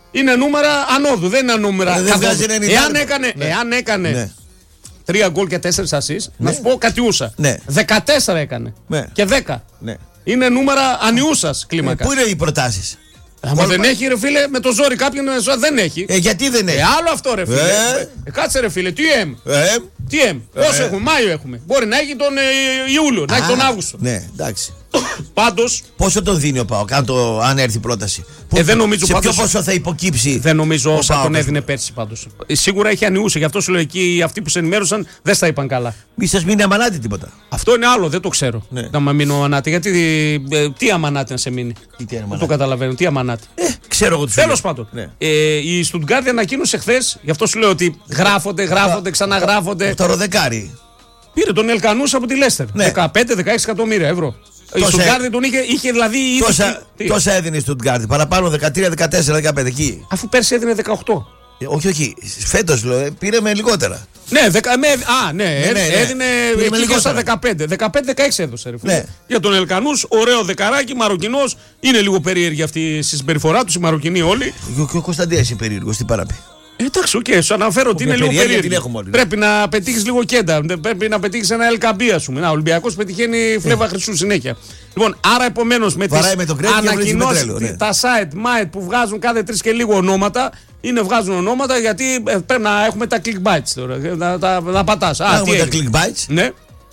Είναι νούμερα ανώδου, δεν είναι νούμερα. Ε, δεν βγάζει ενενήντα. Εάν έκανε, Ναι. εάν έκανε Ναι. τρία γκολ και τέσσερις ασίστ, Ναι. να σου πω κατιούσα. Ναι. δεκατέσσερα έκανε. Ναι. Και δέκα. Ναι. Είναι νούμερα ανιούσας κλίμακα. Πού είναι οι προτάσεις? Άμα δεν έχει, ρε φίλε, με το ζόρι κάποιον δεν έχει. Ε, γιατί δεν έχει? Ε, άλλο αυτό, ρε φίλε. Ε. Ε, κάτσε, ρε φίλε, τι εμ. Ε. Τι εμ. Πόσο έχουμε, Μάιο έχουμε. Μπορεί να έχει τον ε, Ιούλιο, να έχει τον Αύγουστο. Ναι, εντάξει. Πάντως. Πόσο το δίνει ο ΠΑΟΚ, αν, το, αν έρθει πρόταση? Ε, δεν νομίζω σε πάντως, ποιο πόσο θα υποκύψει? Δεν νομίζω όσα ΠΑΟΚ, τον έδινε πέρσι πάντως. Ε, σίγουρα έχει ανιούσε, γι' αυτό σου λέω εκεί αυτοί που σε ενημέρωσαν δεν στα είπαν καλά. Μη σας μείνει αμανάτη τίποτα. Αυτό είναι άλλο, δεν το ξέρω. Ναι. Να μα μείνω αμανάτη. Γιατί ε, τι αμανάτη να σε μείνει. Τι, τι δεν το καταλαβαίνω. Τι αμανάτη. Ε, ξέρω εγώ του Τέλος πάντων. Ναι. Ε, η Στουτγκάρδη ανακοίνωσε χθες, γι' αυτό σου λέω ότι γράφονται, γράφονται, ξαναγράφονται. Το ροδεκάρι. Πήρε τον Ελκανούς από τη Λέστερ. Ναι. δεκαπέντε δεκαέξι εκατομμύρια ευρώ. Η Τόσα- Στουτγκάρδη τον είχε, είχε δηλαδή. ήδη- Τόσα, τι? τόσα έδινε η Στουτγκάρδη. Παραπάνω δεκατρία, δεκατέσσερα, δεκαπέντε εκεί. Αφού πέρσι έδινε δεκαοκτώ. Ε, όχι, όχι. Φέτος λέω, ε, πήρε με λιγότερα. Ναι, δεκα, με, α, ναι, Ναι, ναι, ναι. έδινε Πήρε με εκεί λιγότερα. στα δεκαπέντε. δεκαπέντε δεκαέξι έδωσε. Ρε, φίλε. Ναι. Για τον Ελκανούς, ωραίο δεκαράκι, Μαροκινός. Είναι λίγο περίεργη αυτή η συμπεριφορά του, οι Μαροκινοί όλοι. Και ο Κωνσταντίας είναι περίεργος, τι παραπεί. Ε, εντάξει, οκ, okay, σου αναφέρω ότι Με είναι λίγο περιέργεια περίεργη. την έχουμε όλοι. Πρέπει να πετύχει λίγο κέντα. Πρέπει να πετύχει ένα Ελκαμπή, α πούμε. Ο Ολυμπιακός πετυχαίνει φλέβα χρυσού συνέχεια. Λοιπόν, άρα επομένω με Βαράει τις με το κρέας και βρίζει ανακοινώσεις, πετρέλαιο, ναι. τα site, mite που βγάζουν κάθε τρει και λίγο ονόματα, είναι βγάζουν ονόματα γιατί ε, πρέπει να έχουμε τα clickbites τώρα. Να, τα, να πατάς. Α, Να τι έχουμε τα έγινε. clickbites. Ναι.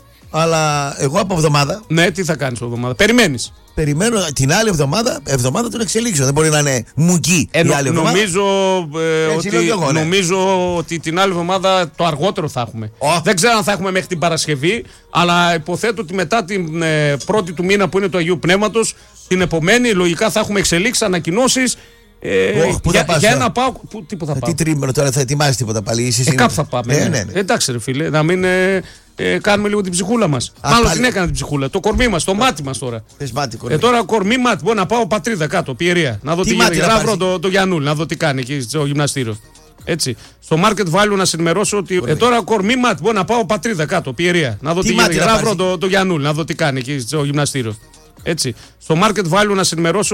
Αλλά εγώ από εβδομάδα Ναι, τι θα κάνεις από εβδομάδα. Περιμένεις. περιμένω την άλλη εβδομάδα, εβδομάδα των εξελίξεων. Δεν μπορεί να είναι μουκή Ε, η νο- άλλη εβδομάδα. νομίζω, ε, Έτσι ότι, λέω κι εγώ, ναι. νομίζω ότι την άλλη εβδομάδα το αργότερο θα έχουμε. Δεν ξέρω αν θα έχουμε μέχρι την Παρασκευή, αλλά υποθέτω ότι μετά την ε, πρώτη του μήνα που είναι του Αγίου Πνεύματος, την επομένη λογικά θα έχουμε εξελίξεις, ανακοινώσεις. Ε, Ωχ, πού θα για, πας για τώρα? ένα πάω. Που, τι που θα Ε, πάω. Τι τρίμηνο τώρα θα ετοιμάσει τίποτα πάλι. Είσαι Ε, συνήθως. κάπου θα πάμε. Ναι, ναι. ναι, ναι. Εντάξει, ρε φίλε, να μην ε, ε, κάνουμε λίγο την ψυχούλα μας. Μάλλον πάλι. την έκανα την ψυχούλα. Το κορμί μας, το μάτι μας τώρα. Πες μάτι, Ε, κορμί. τώρα κορμί μάτι. Μπορώ να πάω πατρίδα κάτω, Πιερία. Να δω Τι τι, μάτι γίνεται. να Να βρω πάρεις? το, το Γιαννούλ, να δω τι κάνει εκεί στο γυμναστήριο. Έτσι. Στο market value να σε ενημερώσω ότι. Ε, τώρα κορμί μάτι. Μπορώ να πάω πατρίδα κάτω, Πιερία. Να δω Τι τι, μάτι γίνεται. να Να βρω πάρεις? το, το Γιαννούλ, να δω τι κάνει εκεί στο γυμναστήριο. Έτσι. Στο market value να σε ενημερώσω